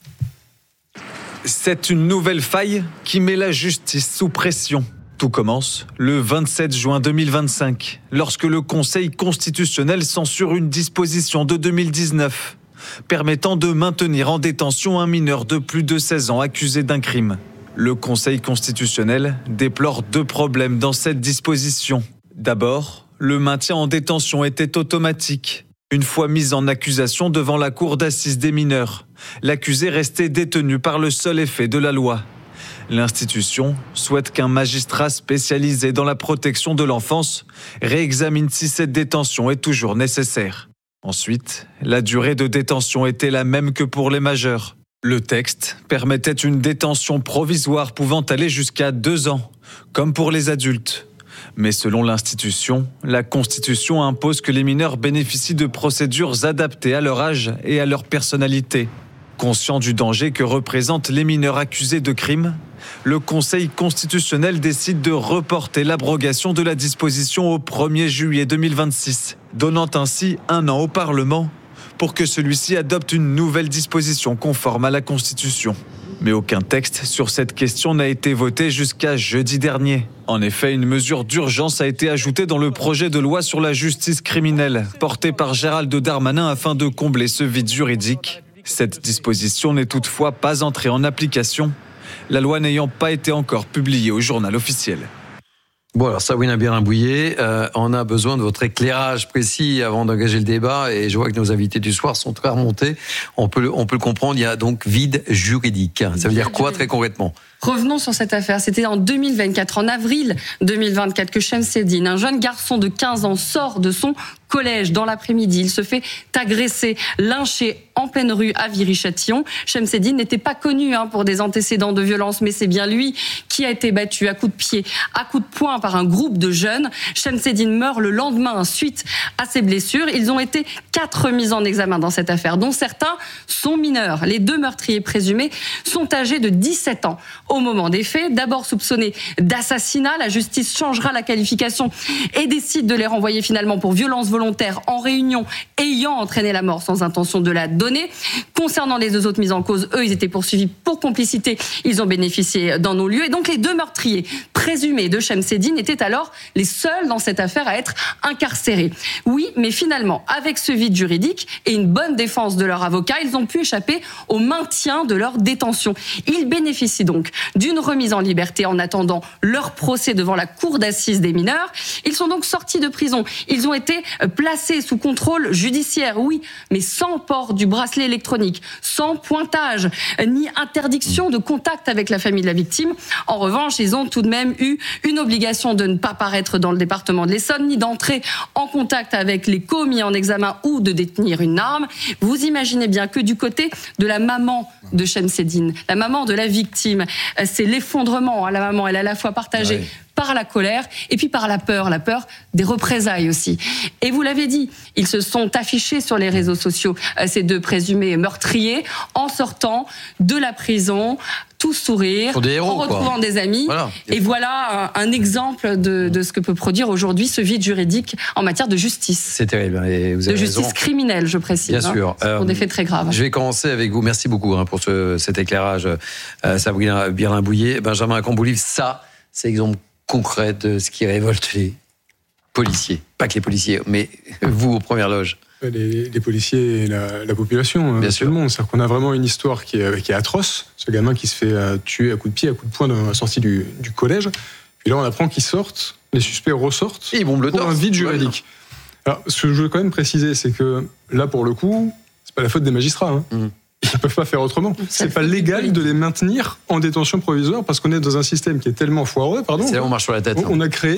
C'est une nouvelle faille qui met la justice sous pression. Tout commence le 27 juin 2025, lorsque le Conseil constitutionnel censure une disposition de 2019 permettant de maintenir en détention un mineur de plus de 16 ans accusé d'un crime. Le Conseil constitutionnel déplore 2 problèmes dans cette disposition. D'abord, le maintien en détention était automatique. Une fois mis en accusation devant la cour d'assises des mineurs, l'accusé restait détenu par le seul effet de la loi. L'institution souhaite qu'un magistrat spécialisé dans la protection de l'enfance réexamine si cette détention est toujours nécessaire. Ensuite, la durée de détention était la même que pour les majeurs. Le texte permettait une détention provisoire pouvant aller jusqu'à 2 ans, comme pour les adultes. Mais selon l'institution, la Constitution impose que les mineurs bénéficient de procédures adaptées à leur âge et à leur personnalité. Conscient du danger que représentent les mineurs accusés de crimes, le Conseil constitutionnel décide de reporter l'abrogation de la disposition au 1er juillet 2026, donnant ainsi 1 an au Parlement pour que celui-ci adopte une nouvelle disposition conforme à la Constitution. Mais aucun texte sur cette question n'a été voté jusqu'à jeudi dernier. En effet, une mesure d'urgence a été ajoutée dans le projet de loi sur la justice criminelle, porté par Gérald Darmanin afin de combler ce vide juridique. Cette disposition n'est toutefois pas entrée en application, la loi n'ayant pas été encore publiée au journal officiel. Bon, alors Sabrina Bierlin-Bouillet, on a besoin de votre éclairage précis avant d'engager le débat, et je vois que nos invités du soir sont très remontés. On peut le comprendre, il y a donc vide juridique. Ça veut dire quoi très concrètement ? Revenons sur cette affaire. C'était en 2024, en avril 2024, que Chemseddine, un jeune garçon de 15 ans, sort de son collège dans l'après-midi. Il se fait agresser, lyncher en pleine rue à Viry-Châtillon. Chemseddine n'était pas connu pour des antécédents de violence, mais c'est bien lui qui a été battu à coups de pied, à coups de poing par un groupe de jeunes. Chemseddine meurt le lendemain suite à ses blessures. Ils ont été 4 mis en examen dans cette affaire, dont certains sont mineurs. Les 2 meurtriers présumés sont âgés de 17 ans. Au moment des faits, d'abord soupçonnés d'assassinat, la justice changera la qualification et décide de les renvoyer finalement pour violence volontaire en réunion ayant entraîné la mort sans intention de la donner. Concernant les 2 autres mis en cause, eux, ils étaient poursuivis pour complicité. Ils ont bénéficié d'un non-lieu. Et donc les 2 meurtriers présumés de Chemseddine étaient alors les seuls dans cette affaire à être incarcérés. Oui, mais finalement, avec ce vide juridique et une bonne défense de leur avocat, ils ont pu échapper au maintien de leur détention. Ils bénéficient donc d'une remise en liberté en attendant leur procès devant la cour d'assises des mineurs. Ils sont donc sortis de prison. Ils ont été placés sous contrôle judiciaire, oui, mais sans port du bracelet électronique, sans pointage, ni interdiction de contact avec la famille de la victime. En revanche, ils ont tout de même eu une obligation de ne pas paraître dans le département de l'Essonne, ni d'entrer en contact avec les commis en examen ou de détenir une arme. Vous imaginez bien que du côté de la maman de Chemseddine, la maman de la victime, c'est l'effondrement. La maman, elle est à la fois partagée par la colère et puis par la peur des représailles aussi. Et vous l'avez dit, ils se sont affichés sur les réseaux sociaux, ces 2 présumés meurtriers, en sortant de la prison, tout sourire, en retrouvant des amis. Voilà. Et voilà un exemple de ce que peut produire aujourd'hui ce vide juridique en matière de justice. C'est terrible. Et vous avez de justice criminelle, je précise. Bien sûr. Pour des faits très graves. Je vais commencer avec vous. Merci beaucoup pour cet éclairage, Sabrina Bierlin-Bouillet. Benjamin Acamboulive, ça, c'est exemple concret de ce qui révolte les policiers. Pas que les policiers, mais vous aux premières loges. Les policiers et la population, bien tout sûr. le monde. C'est-à-dire qu'on a vraiment une histoire qui est atroce. Ce gamin qui se fait tuer à coups de pied, à coups de poing dans la sortie du collège. Puis là, on apprend qu'ils sortent, les suspects ressortent et ils bombent le pour torse. Un vide juridique. Alors, ce que je veux quand même préciser, c'est que là, pour le coup, c'est pas la faute des magistrats. Ils peuvent pas faire autrement. C'est pas légal de les maintenir en détention provisoire parce qu'on est dans un système qui est tellement foireux. C'est là où on marche sur la tête. On a créé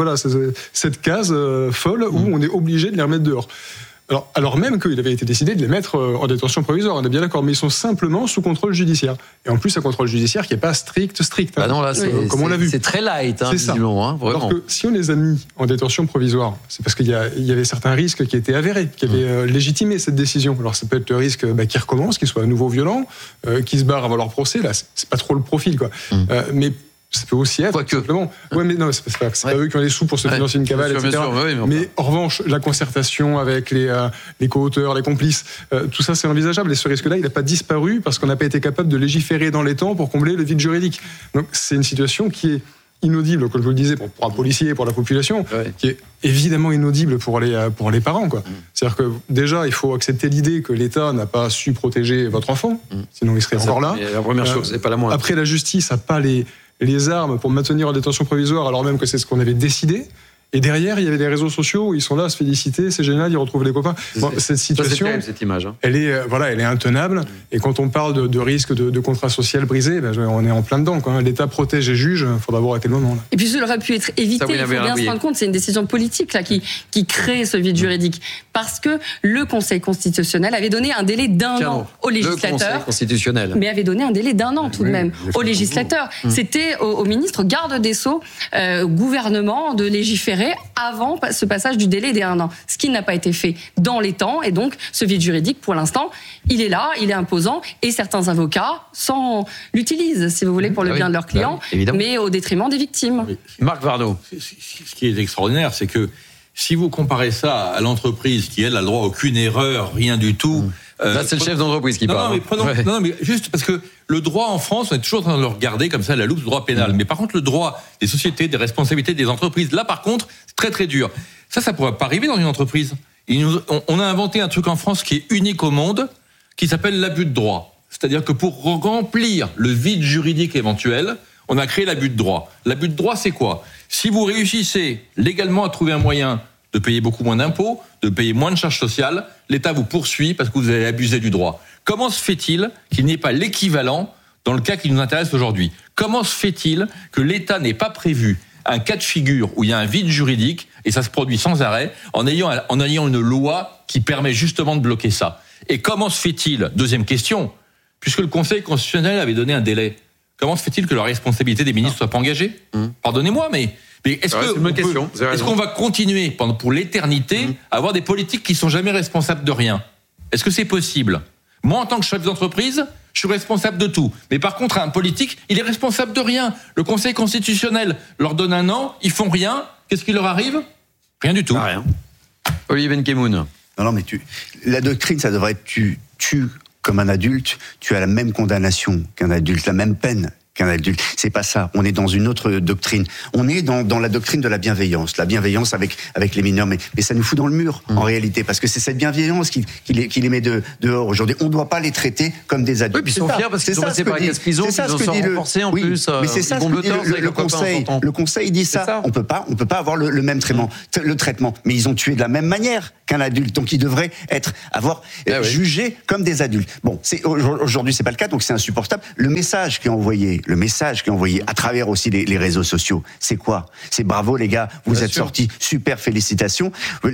cette case folle où on est obligé de les remettre dehors. Alors même qu'il avait été décidé de les mettre en détention provisoire, on est bien d'accord, mais ils sont simplement sous contrôle judiciaire. Et en plus, un contrôle judiciaire qui n'est pas strict. Ah non, là, comme on l'a vu. C'est très light, c'est ça. Vraiment. Alors que si on les a mis en détention provisoire, c'est parce qu'il y avait certains risques qui étaient avérés, qui avaient légitimé cette décision. Alors ça peut être le risque qu'ils recommencent, qu'ils soient à nouveau violents, qu'ils se barrent avant leur procès. Là, c'est pas trop le profil, quoi. Mais ça peut aussi être, simplement. Ouais, mais non, c'est pas eux qui ont les sous pour se financer une cavale, etc. Mais en revanche, la concertation avec les co-auteurs, les complices, tout ça, c'est envisageable. Et ce risque-là, il n'a pas disparu parce qu'on n'a pas été capable de légiférer dans les temps pour combler le vide juridique. Donc, c'est une situation qui est inaudible, comme je vous le disais, pour un policier et pour la population, qui est évidemment inaudible pour les parents, quoi. C'est-à-dire que déjà, il faut accepter l'idée que l'État n'a pas su protéger votre enfant, sinon il serait encore là. La première chose, c'est pas la moindre. Après, la justice n'a pas les armes pour maintenir en détention provisoire, alors même que c'est ce qu'on avait décidé. Et derrière, il y avait les réseaux sociaux où ils sont là à se féliciter, c'est génial, ils retrouvent les copains. Cette situation, terrible, cette image, elle est intenable. Et quand on parle de risque de contrat social brisé, on est en plein dedans, quoi. L'État protège et juge, il faudra voir à quel moment. Là. Et puis, ça aurait pu être évité. Il faut bien se rendre compte, c'est une décision politique là qui crée ce vide juridique, parce que le Conseil constitutionnel avait donné un délai d'1 an au législateur. Le Conseil constitutionnel. Mais avait donné un délai d'1 an tout de même au législateur. C'était au ministre garde des Sceaux, gouvernement, de légiférer avant ce passage du délai des 1 an. Ce qui n'a pas été fait dans les temps. Et donc, ce vide juridique, pour l'instant, il est là, il est imposant. Et certains avocats l'utilisent, si vous voulez, pour le bien de leurs clients, mais au détriment des victimes. Marc Varnaud. Ce qui est extraordinaire, c'est que si vous comparez ça à l'entreprise qui, elle, a le droit à aucune erreur, rien du tout, Là, c'est le chef d'entreprise qui parle. Non, mais juste parce que le droit en France, on est toujours en train de le regarder comme ça à la loupe du droit pénal. Mais par contre, le droit des sociétés, des responsabilités des entreprises, là, par contre, c'est très très dur. Ça pourrait pas arriver dans une entreprise. On a inventé un truc en France qui est unique au monde, qui s'appelle l'abus de droit. C'est-à-dire que pour remplir le vide juridique éventuel, on a créé l'abus de droit. L'abus de droit, c'est quoi ? Si vous réussissez légalement à trouver un moyen de payer beaucoup moins d'impôts, de payer moins de charges sociales, l'État vous poursuit parce que vous avez abusé du droit. Comment se fait-il qu'il n'y ait pas l'équivalent dans le cas qui nous intéresse aujourd'hui ? Comment se fait-il que l'État n'ait pas prévu un cas de figure où il y a un vide juridique, et ça se produit sans arrêt, en ayant une loi qui permet justement de bloquer ça ? Et comment se fait-il, deuxième question, puisque le Conseil constitutionnel avait donné un délai, comment se fait-il que la responsabilité des ministres ne soit pas engagée ? Pardonnez-moi, mais est-ce qu'on va continuer pour l'éternité à avoir des politiques qui sont jamais responsables de rien ? Est-ce que c'est possible ? Moi, en tant que chef d'entreprise, je suis responsable de tout. Mais par contre, un politique, il est responsable de rien. Le Conseil constitutionnel leur donne un an, ils font rien. Qu'est-ce qui leur arrive ? Rien du tout. Rien. Olivier Benkemoun. Non, mais la doctrine, ça devrait être tu comme un adulte, tu as la même condamnation qu'un adulte, la même peine qu'un adulte. C'est pas ça. On est dans une autre doctrine. On est dans la doctrine de la bienveillance avec les mineurs, mais ça nous fout dans le mur en réalité, parce que c'est cette bienveillance qui les met dehors aujourd'hui. On ne doit pas les traiter comme des adultes. Oui, puis ils sont fiers parce qu'ils sont passés par la casse prison, ils sont renforcés en plus. Mais c'est ça ce que dit le Conseil. Le Conseil dit ça. On peut pas avoir le même traitement. Mais ils ont tué de la même manière qu'un adulte, donc ils devraient avoir jugés comme des adultes. Bon, aujourd'hui c'est pas le cas, donc c'est insupportable. Le message qui est envoyé à travers aussi les réseaux sociaux, c'est quoi ? C'est bravo les gars, vous êtes sortis, super, félicitations.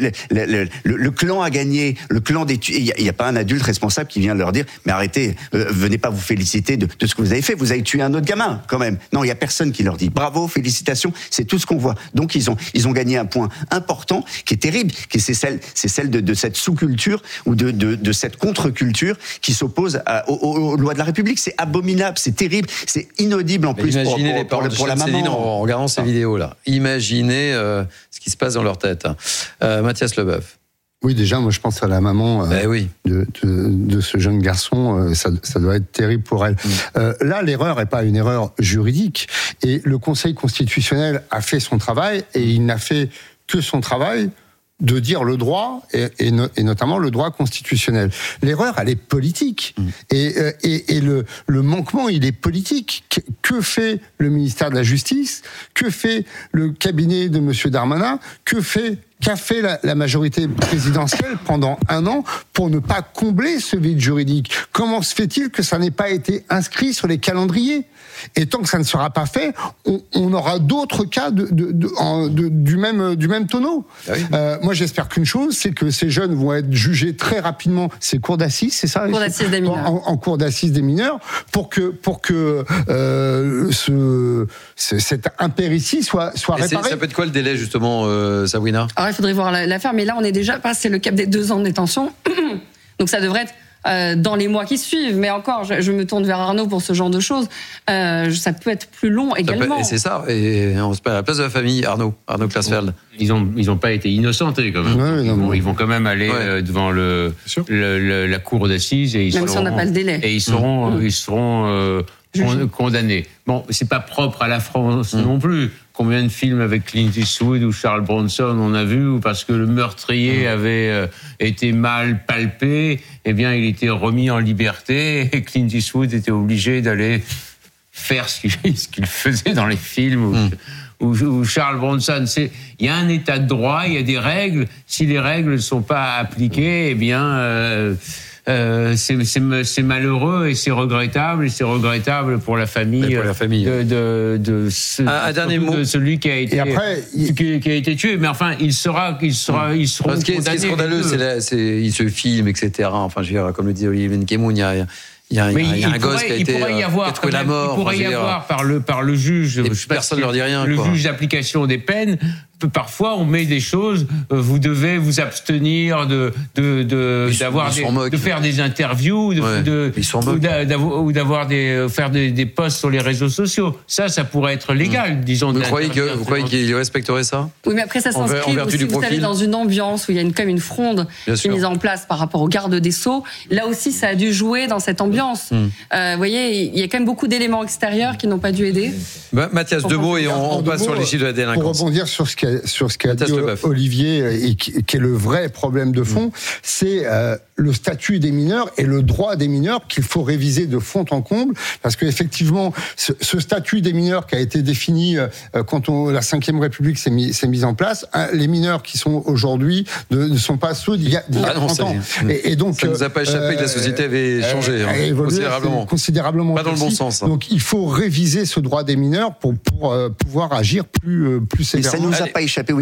Le clan a gagné, le clan des il y a pas un adulte responsable qui vient leur dire mais arrêtez, venez pas vous féliciter de ce que vous avez fait, vous avez tué un autre gamin quand même. Non, il y a personne qui leur dit bravo, félicitations, c'est tout ce qu'on voit. Donc ils ont gagné un point important qui est terrible, c'est celle de cette sous-culture ou de cette contre-culture qui s'oppose aux lois de la République. C'est abominable, c'est terrible, c'est inaudible en plus pour la maman. En regardant ces vidéos-là, imaginez ce qui se passe dans leur tête. Mathias Leboeuf. Oui, déjà, moi, je pense à la maman de ce jeune garçon. Ça doit être terrible pour elle. Là, l'erreur n'est pas une erreur juridique. Et le Conseil constitutionnel a fait son travail, et il n'a fait que son travail de dire le droit, et notamment le droit constitutionnel. L'erreur, elle est politique. Et le manquement, il est politique. Que fait le ministère de la Justice ? Que fait le cabinet de M. Darmanin ? Qu'a fait la majorité présidentielle pendant un an pour ne pas combler ce vide juridique ? Comment se fait-il que ça n'ait pas été inscrit sur les calendriers ? Et tant que ça ne sera pas fait, on aura d'autres cas du même tonneau. Moi, j'espère qu'une chose, c'est que ces jeunes vont être jugés très rapidement. C'est cour d'assises, c'est ça ? Cour d'assises des mineurs. En cour d'assises des mineurs, pour que cette impéritie soit réparée. Ça peut être quoi le délai, justement, Sabrina ? Alors, il faudrait voir l'affaire, mais là, on est déjà passé le cap des 2 ans de détention. Donc, ça devrait être dans les mois qui suivent. Mais encore, je me tourne vers Arnaud pour ce genre de choses. Ça peut être plus long également. Et c'est ça. Et on se met à la place de la famille, Arnaud Klasfeld. Ils ont pas été innocentés quand même. Ils vont quand même aller devant la cour d'assises et même si on n'a pas le délai. Et ils seront condamnés. Bon, c'est pas propre à la France non plus. Combien de films avec Clint Eastwood ou Charles Bronson on a vu, ou parce que le meurtrier avait été mal palpé, eh bien il était remis en liberté et Clint Eastwood était obligé d'aller faire ce qu'il faisait dans les films. Ou Charles Bronson, il y a un état de droit, il y a des règles. Si les règles ne sont pas appliquées, eh bien c'est malheureux et c'est regrettable, pour la famille, de celui qui a été tué. Mais enfin, ils seront condamnés. Ce qui est scandaleux, c'est il se filme, etc. Enfin, je veux dire, comme le dit Olivier Benkemoun, il y a un gosse qui a été trouvé la mort. Il pourrait y avoir par le juge, personne ne leur dit rien. Le juge d'application des peines parfois on met des choses, vous devez vous abstenir de faire des interviews, ou d'avoir faire des posts sur les réseaux sociaux. Ça pourrait être légal, disons. Vous croyez qu'il respecterait ça? Oui, mais après ça s'inscrit aussi, vous savez, dans une ambiance où il y a comme une fronde qui est mise en place par rapport au garde des Sceaux. Là aussi, ça a dû jouer dans cette ambiance. Vous voyez, il y a quand même beaucoup d'éléments extérieurs qui n'ont pas dû aider. Mathias, deux mots et on passe sur les chiffres de la délinquance. Pour rebondir sur ce qu'a dit Olivier, et qui est le vrai problème de fond, c'est le statut des mineurs et le droit des mineurs qu'il faut réviser de fond en comble, parce qu'effectivement, ce statut des mineurs qui a été défini quand la Ve République s'est mise en place, les mineurs qui sont aujourd'hui ne sont pas ceux d'il y a 30 ans. Et donc, ça ne nous a pas échappé que la société avait changé considérablement. Pas dans le bon sens. Donc il faut réviser ce droit des mineurs pour pouvoir agir plus sévèrement. Mais ça nous a pas échappé.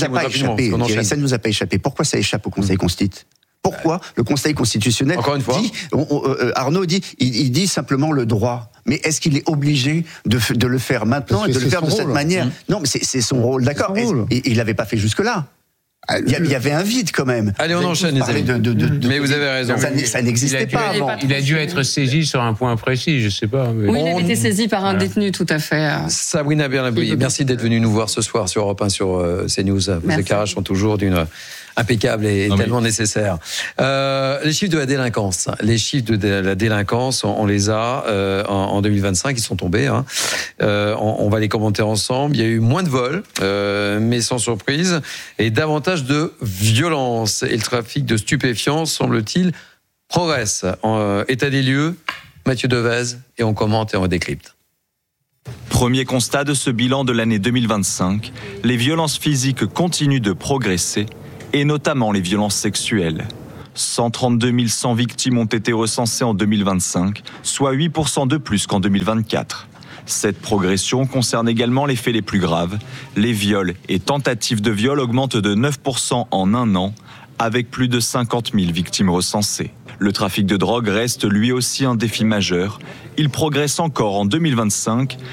Ça nous a pas échappé. Pourquoi ça échappe au Conseil constitutionnel? Pourquoi le Conseil constitutionnel dit, Arnaud dit, il dit simplement le droit. Mais est-ce qu'il est obligé de le faire maintenant et de le faire de cette manière? Non, mais c'est son rôle, d'accord. Il l'avait pas fait jusque-là. Il y avait un vide quand même. Allez, on enchaîne, les amis. Mais vous avez raison. Ça n'existait pas avant. Il a dû être saisi sur un point précis, je sais pas. Mais... Oui, il avait été saisi par un détenu, tout à fait. Sabrina Bernabouillet, merci d'être venue nous voir ce soir sur Europe 1 sur CNews. Vos éclairages sont toujours d'une impeccable et tellement nécessaire. Les chiffres de la délinquance. Les chiffres de la délinquance, on les a en 2025, ils sont tombés. On va les commenter ensemble. Il y a eu moins de vols, mais sans surprise, et davantage de violence. Et le trafic de stupéfiants, semble-t-il, progresse. État des lieux, Mathieu Devez, et on commente et on décrypte. Premier constat de ce bilan de l'année 2025, les violences physiques continuent de progresser, et notamment les violences sexuelles. 132 100 victimes ont été recensées en 2025, soit 8% de plus qu'en 2024. Cette progression concerne également les faits les plus graves. Les viols et tentatives de viol augmentent de 9% en un an, avec plus de 50 000 victimes recensées. Le trafic de drogue reste lui aussi un défi majeur. Il progresse encore en 2025